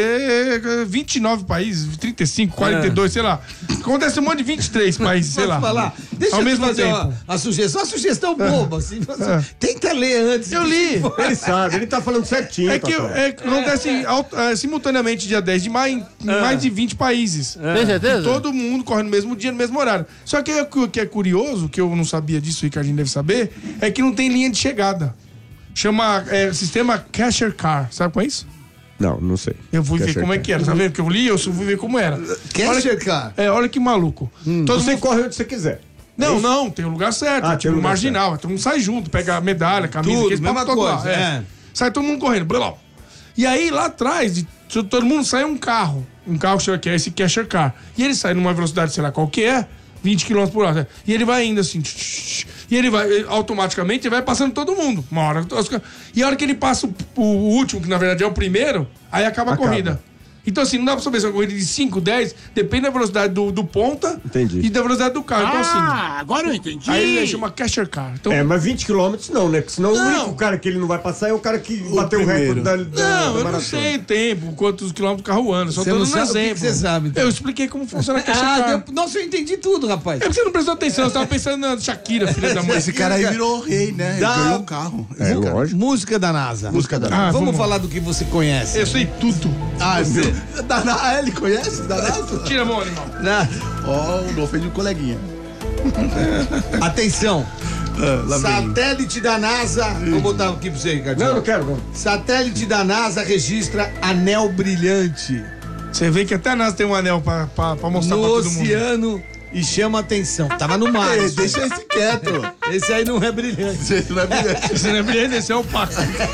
cerca de vinte e nove países, trinta e cinco, quarenta e dois, sei lá. Acontece em um monte de vinte e três países, sei Posso lá. falar? Deixa Ao eu te mesmo fazer tempo. uma, uma sugestão. Uma sugestão boba. Assim, você- É. Tenta ler antes. Eu li. Ele sabe, ele tá falando certinho. É que patrão. é, acontece em aut- é, simultaneamente dia dez de maio em em mais de vinte países. Tem certeza? Todo mundo corre no mesmo dia, no mesmo horário. Só que o que é curioso, que eu não sabia disso, o Ricardinho deve saber, é que não tem linha de chegada. Chama é, sistema Casher Car. Sabe qual é isso? Não, não sei. Eu fui ver Casher como é Car. que era. Tá vendo que eu li? Eu fui ver como era. Quer Olha- cercar? É, olha que maluco. Todo Você mundo... corre onde você quiser. Não, não, tem o lugar certo. Ah, tipo, tem o lugar marginal. Todo mundo sai junto, pega a medalha, camisa, Tudo, aqueles mesma papos todo lá, coisa, é. Sai todo mundo correndo. Blá. E aí, lá atrás, de to- todo mundo sai um carro. Um carro que é esse Casher Car. E ele sai numa velocidade, sei lá qual que é, vinte quilômetros por hora. E ele vai indo assim. E ele vai, ele, automaticamente, ele vai passando todo mundo. Uma hora. E a hora que ele passa o, o último, que na verdade é o primeiro, aí acaba a Acaba. corrida. Então, assim, não dá pra saber se é uma corrida de cinco, dez, depende da velocidade do, do ponta Entendi. e da velocidade do carro. Então, assim. Ah, agora eu entendi. Aí ele chama Casher Car. Então, É, mas vinte quilômetros não, né? Porque senão Não. o único cara que ele não vai passar é o cara que bateu o primeiro. recorde da, da, da não, eu não maratona. sei o tempo, quantos quilômetros o carro anda. Só Você tô não dando um sabe o que exemplo. que você sabe, então. Eu expliquei como funciona a Casher Ah, Car. deu... Nossa, eu entendi tudo, rapaz. É porque você não prestou atenção, você tava pensando na Shakira, filha da mãe. Esse cara aí virou rei, né? Ele Dá- ganhou um carro. É, Esse cara. lógico. Música da NASA. Música da Ah, vamos, vamos. falar do que você conhece. Eu sei tudo. Ah, meu. Da, ah, ele conhece? Da NASA? Tira a mão, animal. Na- Ó, não ofende o coleguinha. Atenção. lá vem. Satélite da NASA. Vou botar aqui pra você, Ricardinho. Não, não quero, não. Satélite da NASA registra anel brilhante Você vê que até a NASA tem um anel pra, pra, pra mostrar no pra todo mundo. oceano e chama atenção. Tava no mar. Ei, deixa esse quieto. Esse aí não é brilhante. Esse não é brilhante. Esse não é brilhante, esse é opaco.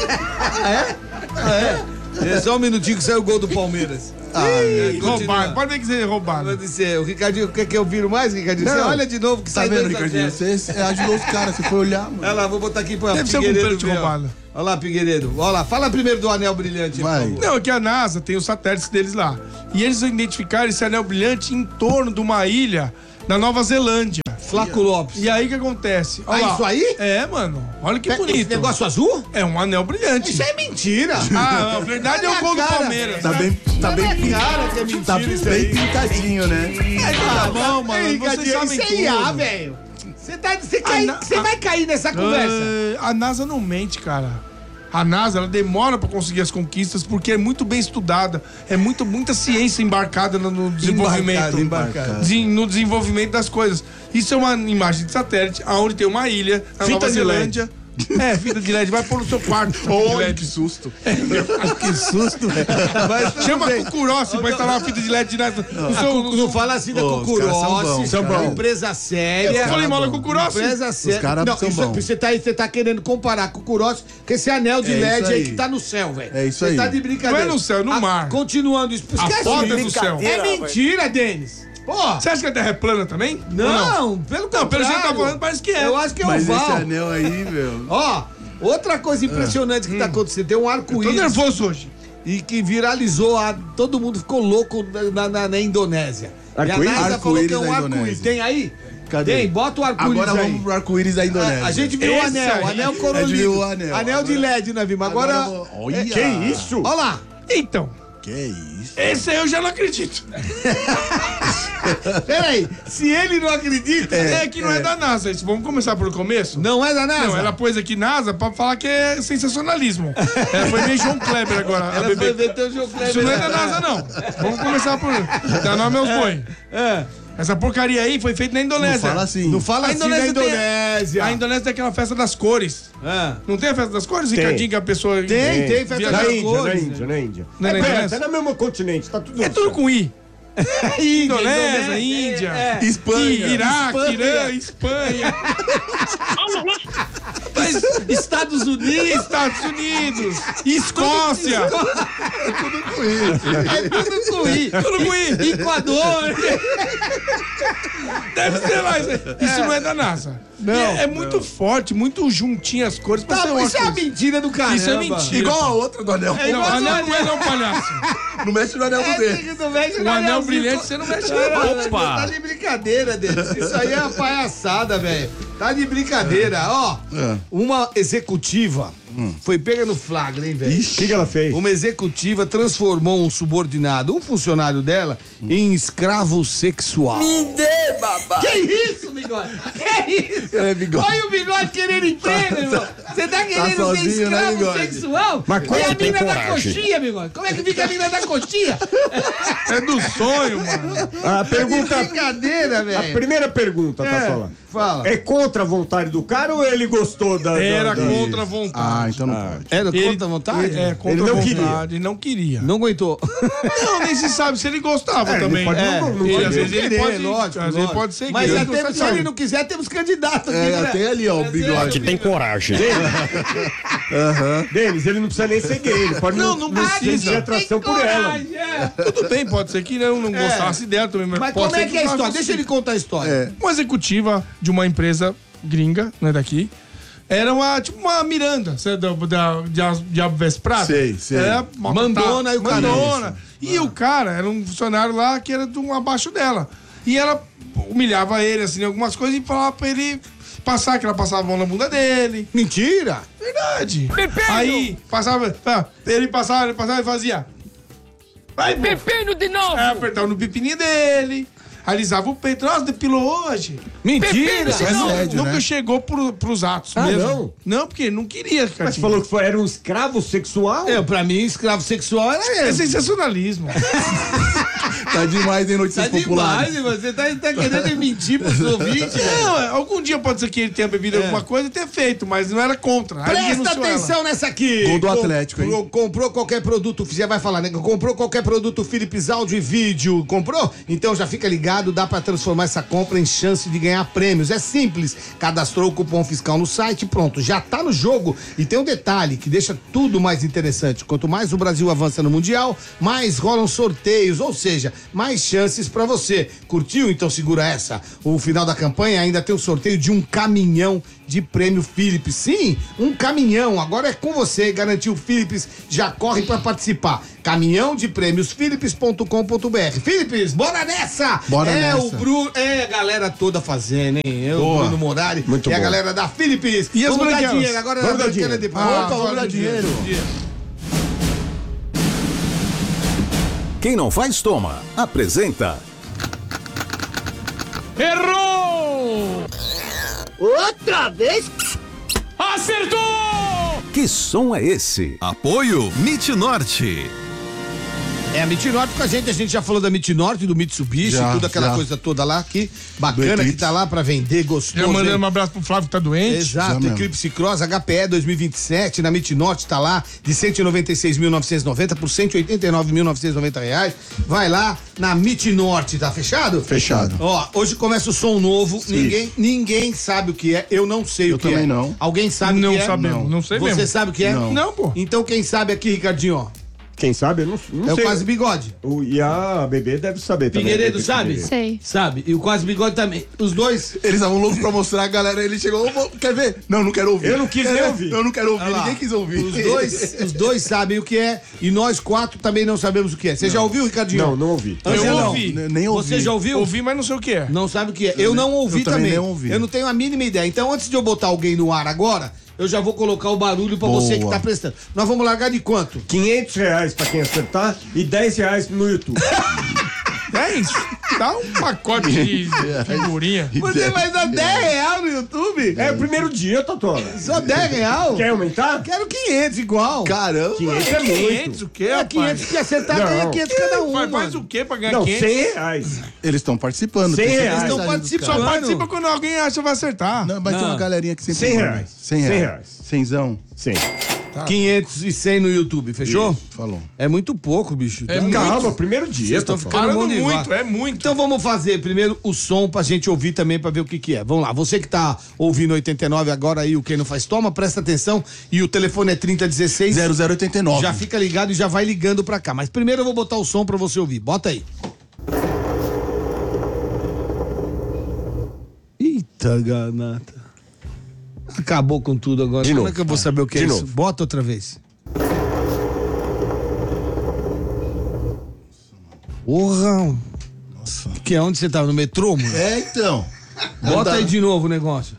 É só um minutinho que saiu o gol do Palmeiras. Ih, roubado. Pode ver que você é roubado. Pode dizer, o Ricardinho, quer que eu viro mais, Ricardinho? Você Não. olha de novo que Tá sai vendo, dois a Ricardinho? zero. Você, você ajudou os caras, você foi olhar, mano. Olha lá, vou botar aqui pra Deve ser algum Figueiredo pênalti ver, ó. roubado. Olha lá, Figueiredo. Olha lá, fala primeiro do anel brilhante, Vai. por favor. Não, aqui a NASA tem os satélites deles lá. E eles identificaram esse anel brilhante em torno de uma ilha na Nova Zelândia. Flaco Lopes. E aí o que acontece? Olha Ah, lá. isso aí? É, mano. Olha que Esse bonito. negócio azul? É um anel brilhante. Isso é mentira. Ah, a verdade é o gol do Cara, Palmeiras. Tá bem, tá bem, pin- Cara, que é mentira tá isso bem aí. pintadinho, né? Tá bom, mano. Ei, Vocês Ricardinho, sabem isso é I A, tudo. velho. Você tá, você cai, na- você vai cair nessa conversa. É, a NASA não mente, cara. A NASA, ela demora pra conseguir as conquistas porque é muito bem estudada. É muito, muita ciência embarcada no, no desenvolvimento. Embarcado, embarcado. de- no desenvolvimento das coisas. Isso é uma imagem de satélite, onde tem uma ilha, na Fita Nova de L E D. Zelândia. É, fita de L E D. Vai pôr no seu quarto. fita de Olha L E D. que susto. Que susto, velho. Mas tudo Chama bem. Cucurossi pra instalar uma fita de L E D na, no A seu... Cucu- não fala assim da Ô, os caras são Cucurossi, bons, cara. é uma empresa séria. Eu falei mal da Cucurossi? Empresa séria. caras Não, são isso é- bons. você tá, aí- você tá querendo comparar Cucurossi com esse anel de É L E D isso aí aí. que tá no céu, velho. É isso Você aí. tá de brincadeira. Não é no céu, é no A- mar. Continuando isso. Esquece foto é isso. do céu. É mentira, Denis. Pô, Você acha que a Terra é plana também? Ou não, pelo contrário. Não, pelo jeito que tá falando, parece que é. Eu acho que é Mas esse oval. anel aí, meu. Ó, outra coisa impressionante que tá acontecendo, tem um Tô arco-íris nervoso hoje. e que viralizou, a, todo mundo ficou louco na, na, na Indonésia. E a Arco-íris? NASA falou que é um Arco-íris da arco-íris. Indonésia. Tem aí? Cadê? Tem, bota o arco-íris Agora aí. vamos pro arco-íris da Indonésia. A, a gente viu o Esse anel, aí. anel A gente corolido. viu o anel. Anel de L E D, nós vimos. Agora, Agora vou- Olha. Que isso? olha lá. Então, Que isso? esse aí eu já não acredito. Peraí, se ele não acredita, É, que não é. da NASA isso. Vamos começar pelo começo? não é da NASA. Não, ela pôs aqui NASA pra falar que é sensacionalismo. Ela foi meio João Kleber agora. a Ela bebê. foi ver teu jogo Isso não é da NASA, não. Vamos começar por. Dá nome aos boi. É. Essa porcaria aí foi feita na Indonésia. Não fala assim. Não fala A assim da Indonésia tem- Indonésia. A Indonésia tem aquela festa das cores. É. Não tem a festa das cores, Ricardinho, que a pessoa. Tem, tem, festa Viaja- Na das Índia, cores. na Índia, na Índia. Não é na é, perto, Indonésia? é no mesmo continente, tá tudo É tudo com I. Índia, Indonésia, Índia, É. Espanha. I- Iraque, Espanha. Irã, Espanha. Mas Estados Unidos. Estados Unidos, Escócia. É tudo com I. Tudo com I. Equador. Deve ser lá. Isso, isso não é da NASA. Não. É, é muito forte, muito juntinho as cores. pra Tá, ser uma isso é uma coisa. mentira do caramba. Isso é mentira. Igual a outra do anel. Não, igual anel do não é não, palhaço. Não mexe no anel do dedo. É, tu mexe O no anel anelzinho. brilhante você não mexe Cara, não. Tá de brincadeira, Denis. Isso aí é uma palhaçada, velho. Tá de brincadeira. Ó, É. uma executiva foi pega no flagra, hein, velho? O que, que ela fez? Uma executiva transformou um subordinado, um funcionário dela, em escravo sexual. Me dê, babá! Que isso, bigode? Que isso? É, bigode. Olha o bigode querendo emprego, irmão. Você tá querendo ser sozinho, né, escravo bigode? sexual? Mas e como a tem mina da coragem? coxinha, bigode? Como é que fica a mina da coxinha? É do sonho, mano. A pergunta. Brincadeira, A velho. primeira pergunta, tá É, falando. fala. É contra a vontade do cara ou ele gostou da. da- Era da- contra a vontade. Ah, então não pode. Era Ele- contra a vontade? É, contra Ele a não vontade. queria. Ele não queria. Não aguentou. Não, nem se sabe se ele gostava É, também. não pode- É, não- não ele, pode às vezes ele querer, pode, lógico, às vezes lógico. pode ser Mas que ele até, não se sabe. ele não quiser, temos candidato aqui. É, né? tem ali, ó, o bigode. Tem coragem. Denis, ele não precisa nem ser gay, ele pode Não, não, não precisa. sentir atração por ela. Tudo bem, pode ser que não, não gostasse dela também, mas, Mas pode como ser é que é a história? gostasse Deixa ele contar a história. É. Uma executiva de uma empresa gringa, não é daqui, era uma, tipo uma Miranda, sabe, da, da, de Diabo Veste Prada. Sei, sei. Era uma- Mandona e o cara- Mandona. E o cara era um funcionário lá que era de um abaixo dela. E ela humilhava ele, assim, em algumas coisas e falava pra ele passar, que ela passava a mão na bunda dele. Mentira! Verdade. Aí, passava, ah, ele passava, ele passava e fazia. Vai, Pepino de novo! Aí apertava no pipininho dele, alisava o peito. Nossa, depilou hoje. Mentira! Mas não, Assédio, nunca né? chegou pro, pros atos Ah, mesmo. não? Não, porque não queria, Mas cara. você falou que foi, era um escravo sexual? Eu, pra mim, escravo sexual era É ele. sensacionalismo. Tá demais em notícias Tá populares. demais, você tá, tá querendo mentir pros ouvintes, velho. Não, é, algum dia pode ser que ele tenha bebido É. alguma coisa e tenha feito, mas não era contra. Aí ele Presta denunciou atenção ela. nessa aqui. Gol do Atlético, hein? Comprou, comprou qualquer produto, já vai falar, né? Comprou qualquer produto Philips áudio e vídeo, comprou? Então já fica ligado, dá pra transformar essa compra em chance de ganhar prêmios. É simples, cadastrou o cupom fiscal no site, pronto, já tá no jogo. E tem um detalhe que deixa tudo mais interessante. Quanto mais o Brasil avança no Mundial, mais rolam sorteios, ou seja, mais chances pra você. Curtiu? Então segura essa. O final da campanha ainda tem o sorteio de um caminhão de prêmio Philips. Sim, um caminhão. Agora é com você. Garantiu o Philips, já corre pra participar. Caminhão de prêmios philips ponto com ponto br. Philips, bora nessa! Bora é nessa. o Bruno, é a galera toda fazendo, hein? Eu, o Bruno Morari Muito e a bom. galera da Philips. E as Vamos dar branquelas? dinheiro. Agora Vamos a dar branquela dinheiro. depois. Ah, Opa, vamos fala dar de dinheiro. Quem não faz, toma. Apresenta. Errou! Outra vez? Acertou! Que som é esse? Apoio Mit Norte. É, a Mit Norte com a gente, a gente já falou da Mit Norte, do Mitsubishi, Já, tudo aquela já. coisa toda lá, que bacana, Do que Eclipse. tá lá pra vender, gostoso. Já mandando hein? um abraço pro Flávio que tá doente. Exato, Já mesmo. Eclipse Cross H P E dois mil e vinte e sete, na Mit Norte tá lá, de cento e noventa e seis mil novecentos e noventa por cento e oitenta e nove mil novecentos e noventa reais. Vai lá na Mit Norte, tá fechado? Fechado. Ó, hoje começa o som novo, ninguém, ninguém sabe o que é, eu não sei Eu o que é. também não. Alguém sabe Não o que é? sabemos, não, não sei Você mesmo. sabe o que é? Não. Não, pô. Então quem sabe aqui, Ricardinho, ó, Quem sabe, eu não, não é sei. o Quase Bigode. O, e a bebê deve saber também. Figueiredo Bebê sabe? Figueiredo. Sei. Sabe, e o Quase Bigode também. Os dois. Eles estavam loucos pra mostrar a galera. Ele chegou, "Ô, vô, quer ver? Não, não quero ouvir. Eu não quis Quer nem ver? ouvir. Eu não quero ouvir, Olha lá. ninguém quis ouvir. Os dois, os dois sabem o que é e nós quatro também não sabemos o que é. Você já ouviu, Ricardinho? Não, não ouvi. Eu Angelão, ouvi. N- Nem ouvi. Você já ouviu? Ouvi, mas não sei o que é. Não sabe o que é. Eu não ouvi Eu também também. nem ouvi. Eu não tenho a mínima ideia. Então, antes de eu botar alguém no ar agora, eu já vou colocar o barulho pra você que Boa. tá prestando. Nós vamos largar de quanto? quinhentos reais pra quem acertar e dez reais no YouTube. É isso. Dá um pacote de figurinha. Você vai dar dez reais no YouTube? É o primeiro dia, Totola. Só dez reais? Quer aumentar? Quero quinhentos igual. Caramba. quinhentos é quinhentos, muito. o quê, É rapaz? quinhentos que acertar, Não. ganha quinhentos cada um. Faz, faz mano. o quê pra ganhar Não, quinhentos? cem reais. Eles estão participando. cem tem reais. certeza Estão ali dos participando. caras. Só Mano. participa quando alguém acha que vai acertar. Não, mas tem Não. uma galerinha que sempre... cem manda. reais. cem reais. cem reais. Cenzão. cem. quinhentos e cem no YouTube, fechou? Falou. É muito pouco, bicho. É Tá- muito. Calma, primeiro dia. Vocês estão Totola. ficando Parando mão de muito, vaca. é muito. Então vamos fazer primeiro o som pra gente ouvir também pra ver o que que é. Vamos lá, você que tá ouvindo oitenta e nove agora aí, o Quem Não Faz Toma, presta atenção e o telefone é trinta dezesseis. zero zero oito nove. Já fica ligado e já vai ligando pra cá. Mas primeiro eu vou botar o som pra você ouvir. Bota aí. Eita, ganata. Acabou com tudo agora. De Como novo. é que eu vou saber o que De é novo. isso? Bota outra vez. Porra. Nossa. Que é onde você tava? No metrô, mano? É, então. Bota aí de novo o negócio.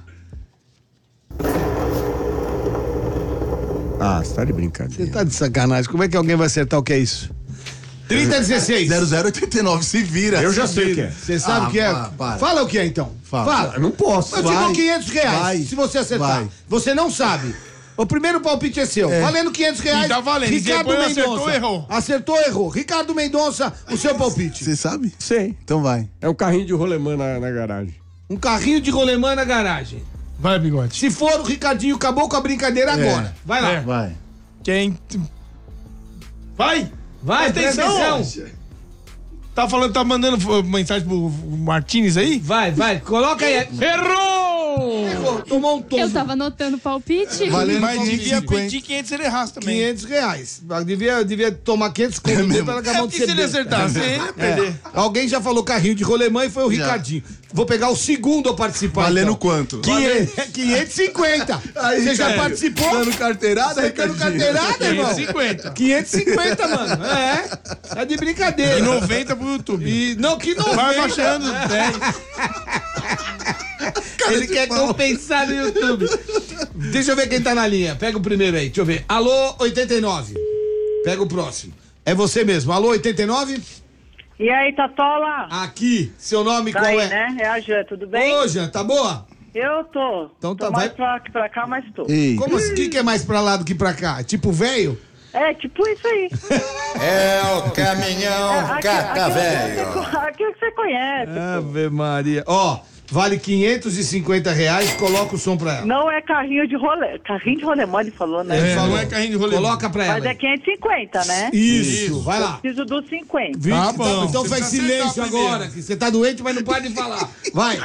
Ah, você tá de Você brincadeira. tá de sacanagem. Como é que alguém vai acertar o que é isso? trinta dezesseis. zero zero oito nove, se vira. Eu já se sei o vira. que é. Você sabe o Ah, que é? para, para. Fala o que é então. Fala. Eu não posso. Mas Vai. ficou quinhentos reais. Vai. Se você acertar. Vai. Você não sabe. O primeiro palpite é seu. É. Valendo quinhentos reais. E tá valendo. Ricardo Depois Mendonça. acertou, errou. Acertou, errou. Ricardo Mendonça, o seu palpite. Você sabe? Sei. Então vai. É um carrinho de rolemã na, na garagem. Um carrinho de rolemã na garagem. Vai, bigode. Se for, o Ricardinho acabou com a brincadeira agora. Vai lá. É. Vai. Quem. Vai! Vai, Presta presta atenção. Tá falando, tá mandando uh, mensagem pro Martins aí? Vai, vai. Coloca aí. Errou! Errou. Tomou um tombo. Eu tava anotando o palpite. Valendo Mas quinhentos e devia cinquenta. pedir quinhentos se ele errasse também. quinhentos reais. Devia, devia tomar quinhentos conto mesmo. pra ela acabar É, de e se ele ser acertasse? Você ia perder. Alguém já falou carrinho de rolemã e foi o Já. Ricardinho. Vou pegar o segundo a participar. Valendo então. quanto? quinhentos, quinhentos e cinquenta. Aí, Você já velho, participou? Dando carteirada, Você dando Ricardinho? carteirada, irmão? quinhentos e cinquenta. quinhentos e cinquenta, mano. É. Tá de brincadeira. E noventa pro YouTube. E, não, que noventa. Vai baixando dez. Ele quer compensar no YouTube. Deixa eu ver quem tá na linha. Pega o primeiro aí, deixa eu ver. Alô, oitenta e nove. Pega o próximo. É você mesmo. Alô, oitenta e nove? E aí, Totola? Aqui. Seu nome Tá qual aí, é? né? É a Jã, tudo bem? Ô, Jean, tá boa? Eu tô. Então tô tá, mais vai- pra, pra cá, mas tô. Ei. Como assim? O que, que é mais pra lá do que pra cá? Tipo velho? É, tipo isso aí. É o caminhão Cata Velho. Aquilo que você conhece. Ave Maria. Ó, vale quinhentos e cinquenta reais, coloca o som pra ela. Não é carrinho de rolê. Carrinho de rolemã, ele falou, né? Ele falou, não é carrinho de rolemã. Coloca pra ela. Mas é quinhentos e cinquenta, né? Isso, vai lá. Eu preciso dos cinquenta. Vixe, Tá bom. então Você faz precisa silêncio acertar primeiro. agora, que você tá doente, mas não pode falar. Vai.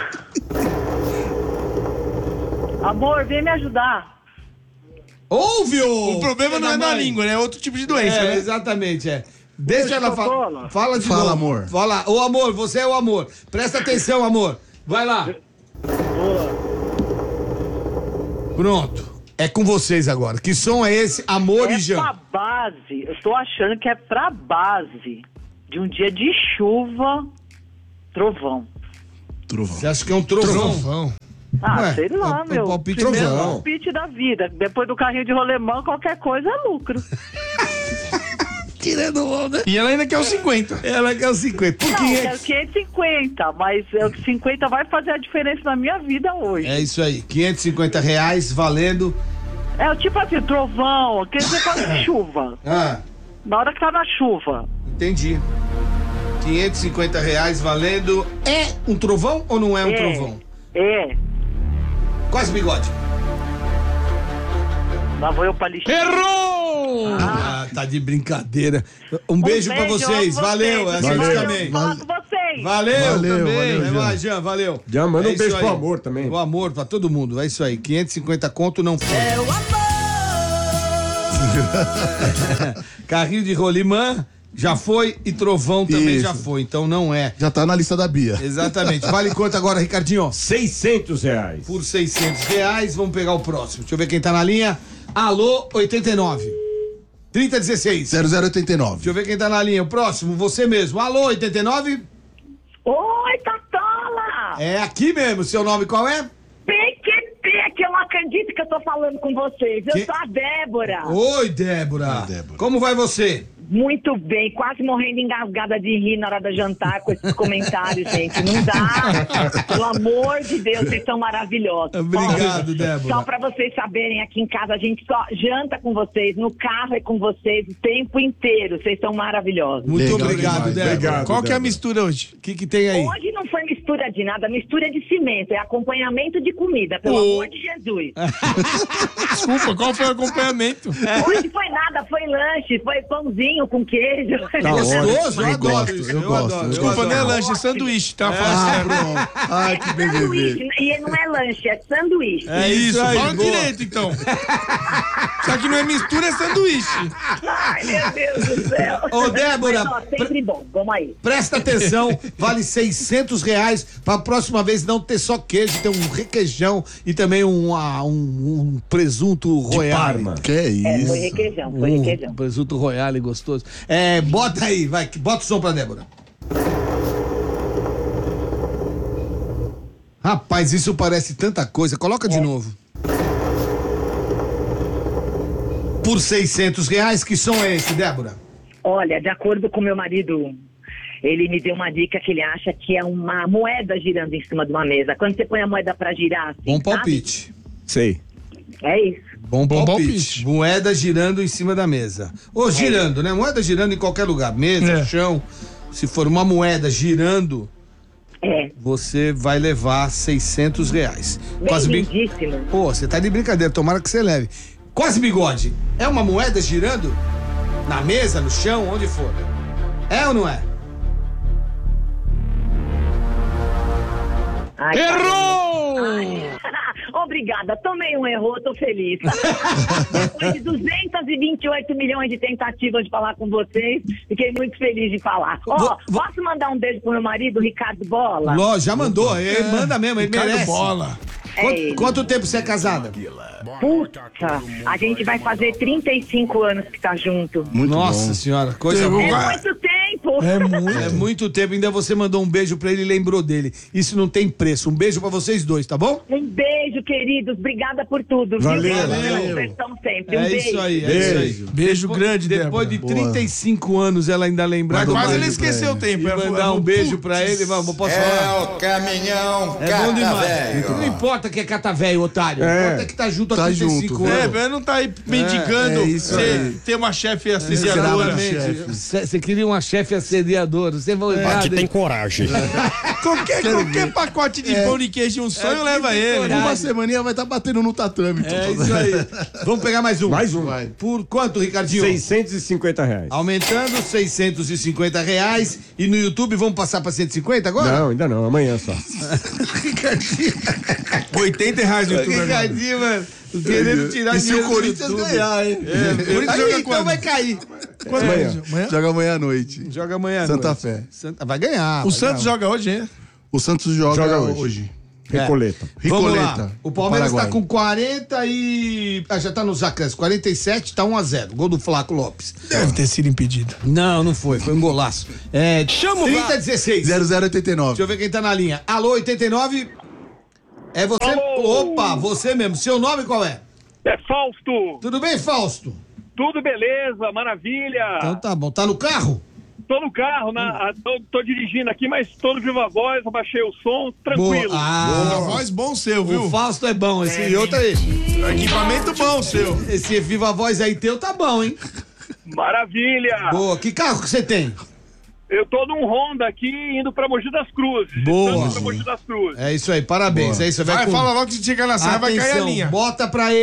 Amor, vem me ajudar. Ouve, ô! O problema não é na língua, né? É outro tipo de doença, É, né? exatamente, é. Deixa ela falar. Fala de Fala, novo. amor. Fala. Ô, amor, você é o amor. Presta atenção, amor. Vai lá. Pronto. É com vocês agora. Que som é esse? Amor É e Jean. pra base. Eu tô achando que é pra base de um dia de chuva, trovão. Trovão. Você acha que é um trovão? Trovão. Ah, Ué, sei lá, é um meu. palpite Primeiro trovão. palpite da vida. Depois do carrinho de rolemã, qualquer coisa é lucro. Tirando onda. E ela ainda quer os cinquenta. Ela quer os cinquenta. Por Não, quinhentos. quero quinhentos e cinquenta, mas o cinquenta vai fazer a diferença na minha vida hoje. É isso aí. quinhentos e cinquenta reais valendo. É, o tipo assim, trovão, quer dizer, faz chuva. Ah, Na hora que tá na chuva. entendi. quinhentos e cinquenta reais valendo. É um trovão ou não é um É. trovão? É. Quase bigode. Lá vou eu pra lixeira. Errou! Ah, tá de brincadeira. Um beijo, pra beijo, vocês. amo Valeu. vocês. A gente Valeu, também. falar com vocês. Valeu, Valeu, também. valeu, Vai Jean. lá, Jean, valeu. Jean, manda um isso beijo aí. pro amor também. O amor pra todo mundo, é isso aí. quinhentos e cinquenta conto não foi. É o amor. Carrinho de rolimã já foi e trovão também Isso. já foi, então não é. Já tá na lista da Bia. Exatamente. Vale quanto agora, Ricardinho? seiscentos reais. Por seiscentos reais, vamos pegar o próximo. Deixa eu ver quem tá na linha. Alô, oitenta e nove. trinta dezesseis. zero zero oito nove. Deixa eu ver quem tá na linha. O próximo, você mesmo. Alô, oitenta e nove. Oi, Tatola! É aqui mesmo. Seu nome qual é? P Q P, que eu não acredito que eu tô falando com vocês. Eu Que- sou a Débora. Oi, Débora. Oi, Débora. Como vai você? Muito bem, quase morrendo engasgada de rir na hora da jantar com esses comentários, gente. Não dá. Pelo amor de Deus, vocês são maravilhosos. Obrigado, Ó, Débora. Só pra vocês saberem, aqui em casa a gente só janta com vocês, no carro é com vocês o tempo inteiro. Vocês são maravilhosos. Muito Legal obrigado, demais. Débora. Obrigado. Qual que é a Débora. mistura hoje? O que, que tem aí? Hoje não foi mistura de nada, mistura de cimento, é acompanhamento de comida, pelo Oh. amor de Jesus. Desculpa, qual foi o acompanhamento? Hoje foi nada, foi lanche, foi pãozinho com queijo. Gostoso, eu Eu adoro gosto, isso. eu gosto, eu Desculpa, gosto. não é lanche, é sanduíche, tá? Fala Ah, sério. pronto. Ai, que bem sanduíche, e não é lanche, é sanduíche. É Isso, aí, fala boa. direito então. Só que não é mistura, é sanduíche. Ai, meu Deus do céu. Ô, Débora, Mas, ó, sempre bom, vamos aí. Presta atenção, vale seiscentos reais pra próxima vez não ter só queijo, ter um requeijão e também um, ah, um, um presunto royale. Parma. Que é É, isso? foi requeijão, foi Um requeijão. presunto royale gostoso. É, bota aí, vai, bota o som pra Débora. Rapaz, isso parece tanta coisa. Coloca de novo. Por seiscentos reais, que som é esse, Débora? Olha, de acordo com meu marido, ele me deu uma dica que ele acha que é uma moeda girando em cima de uma mesa. Quando você põe a moeda pra girar, assim, Bom sabe? palpite. Sei. É isso. Bom Bom palpite. palpite. Moeda girando em cima da mesa. Ou girando, né? Moeda girando em qualquer lugar. Mesa, É. chão. Se for uma moeda girando, É. você vai levar seiscentos reais. Bem Quase bi... lindíssimo. Pô, você tá de brincadeira. Tomara que você leve. Quase bigode. É uma moeda girando? Na mesa, no chão, onde for. É ou não é? Ai, Errou! Ai. Obrigada, tomei um erro, tô feliz. Depois de duzentos e vinte e oito milhões de tentativas de falar com vocês, fiquei muito feliz de falar. Ó, Vou- vou- posso mandar um beijo pro meu marido, Ricardo Bola? Ló, já mandou. Ele manda mesmo, ele Ricardo merece. Bola. É Quanto, ele. quanto tempo você é casada? Puta, a gente vai fazer trinta e cinco anos que tá junto. Muito Nossa bom. senhora, coisa Eu- boa. É muito tempo. É muito. É muito tempo, ainda você mandou um beijo pra ele e lembrou dele. Isso não tem preço. Um beijo pra vocês dois, tá bom? Um beijo, queridos. Obrigada por tudo. Valeu, viu? Pela valeu. diversão sempre. Um É beijo. isso aí, é Beijo. isso aí. Beijo grande, Depois Débora. de trinta e cinco anos ela ainda lembrar Mas do quase ele marido esqueceu o pra ele. tempo. E é, mandar é, um beijo putz. pra ele, vamos, posso É falar? o caminhão É bom Cata demais. Velho. Não importa importa que é catavéio, otário. É. Importa que tá junto Tá há trinta e cinco junto, anos. É, não tá aí mendigando é isso você aí. ter uma chefe assediadora. Exatamente. Você queria uma chefe assediadora. Você vai É. Aqui tem coragem. Qualquer, qualquer pacote de pão de queijo e um sonho É, leva que tem ele. coragem. Uma semaninha vai estar batendo no tatame. É isso aí. Vamos pegar mais um. Mais um. Vai. Por quanto, Ricardinho? seiscentos e cinquenta reais. Aumentando, seiscentos e cinquenta reais. E no YouTube vamos passar pra cento e cinquenta agora? Não, ainda não, amanhã só. Ricardinho. oitenta reais no YouTube agora. Ricardinho, mano. Querendo tirar E se dinheiro o do Corinthians YouTube. ganhar, hein? É, o Corinthians Aí, joga então quando? vai cair. Quando Amanhã. amanhã? Joga amanhã à noite. Joga amanhã. à Santa noite. Fé. Santa- Vai ganhar. O vai Santos ganhar. joga hoje, hein? O Santos joga, Joga hoje. hoje. Recoleta. Vamos lá. Ricoleta. O Palmeiras Paraguai. tá com quarenta e... Ah, já tá nos acréscimos. quarenta e sete, tá um a zero. Gol do Flaco Lopes. Deve ter sido impedido. Não, não foi. Foi um golaço. É, Chama o trinta a dezesseis. zero zero oitenta e nove. Deixa eu ver quem tá na linha. Alô, oitenta e nove. É você? Opa, você mesmo. Seu nome qual é? É Fausto. Tudo bem, Fausto? Tudo beleza, maravilha. Então tá bom. Tá no carro? Tô no carro, na, a- tô, tô dirigindo aqui, mas tô no Viva Voz, abaixei o som, tranquilo. Boa. Ah, Boa, voz bom seu, viu? o Fausto é bom. Esse e outro aí. Equipamento bom seu. Esse Viva Voz aí teu tá bom, hein? Maravilha. Boa. Que carro que você tem? Eu tô num Honda aqui indo pra Mogi das Cruzes. de Boa. Santos pra Mogi das Cruzes. É isso aí. Parabéns. É isso. Vai, com- fala logo que chega na serra, vai cair a Atenção, linha. Bota pra ele.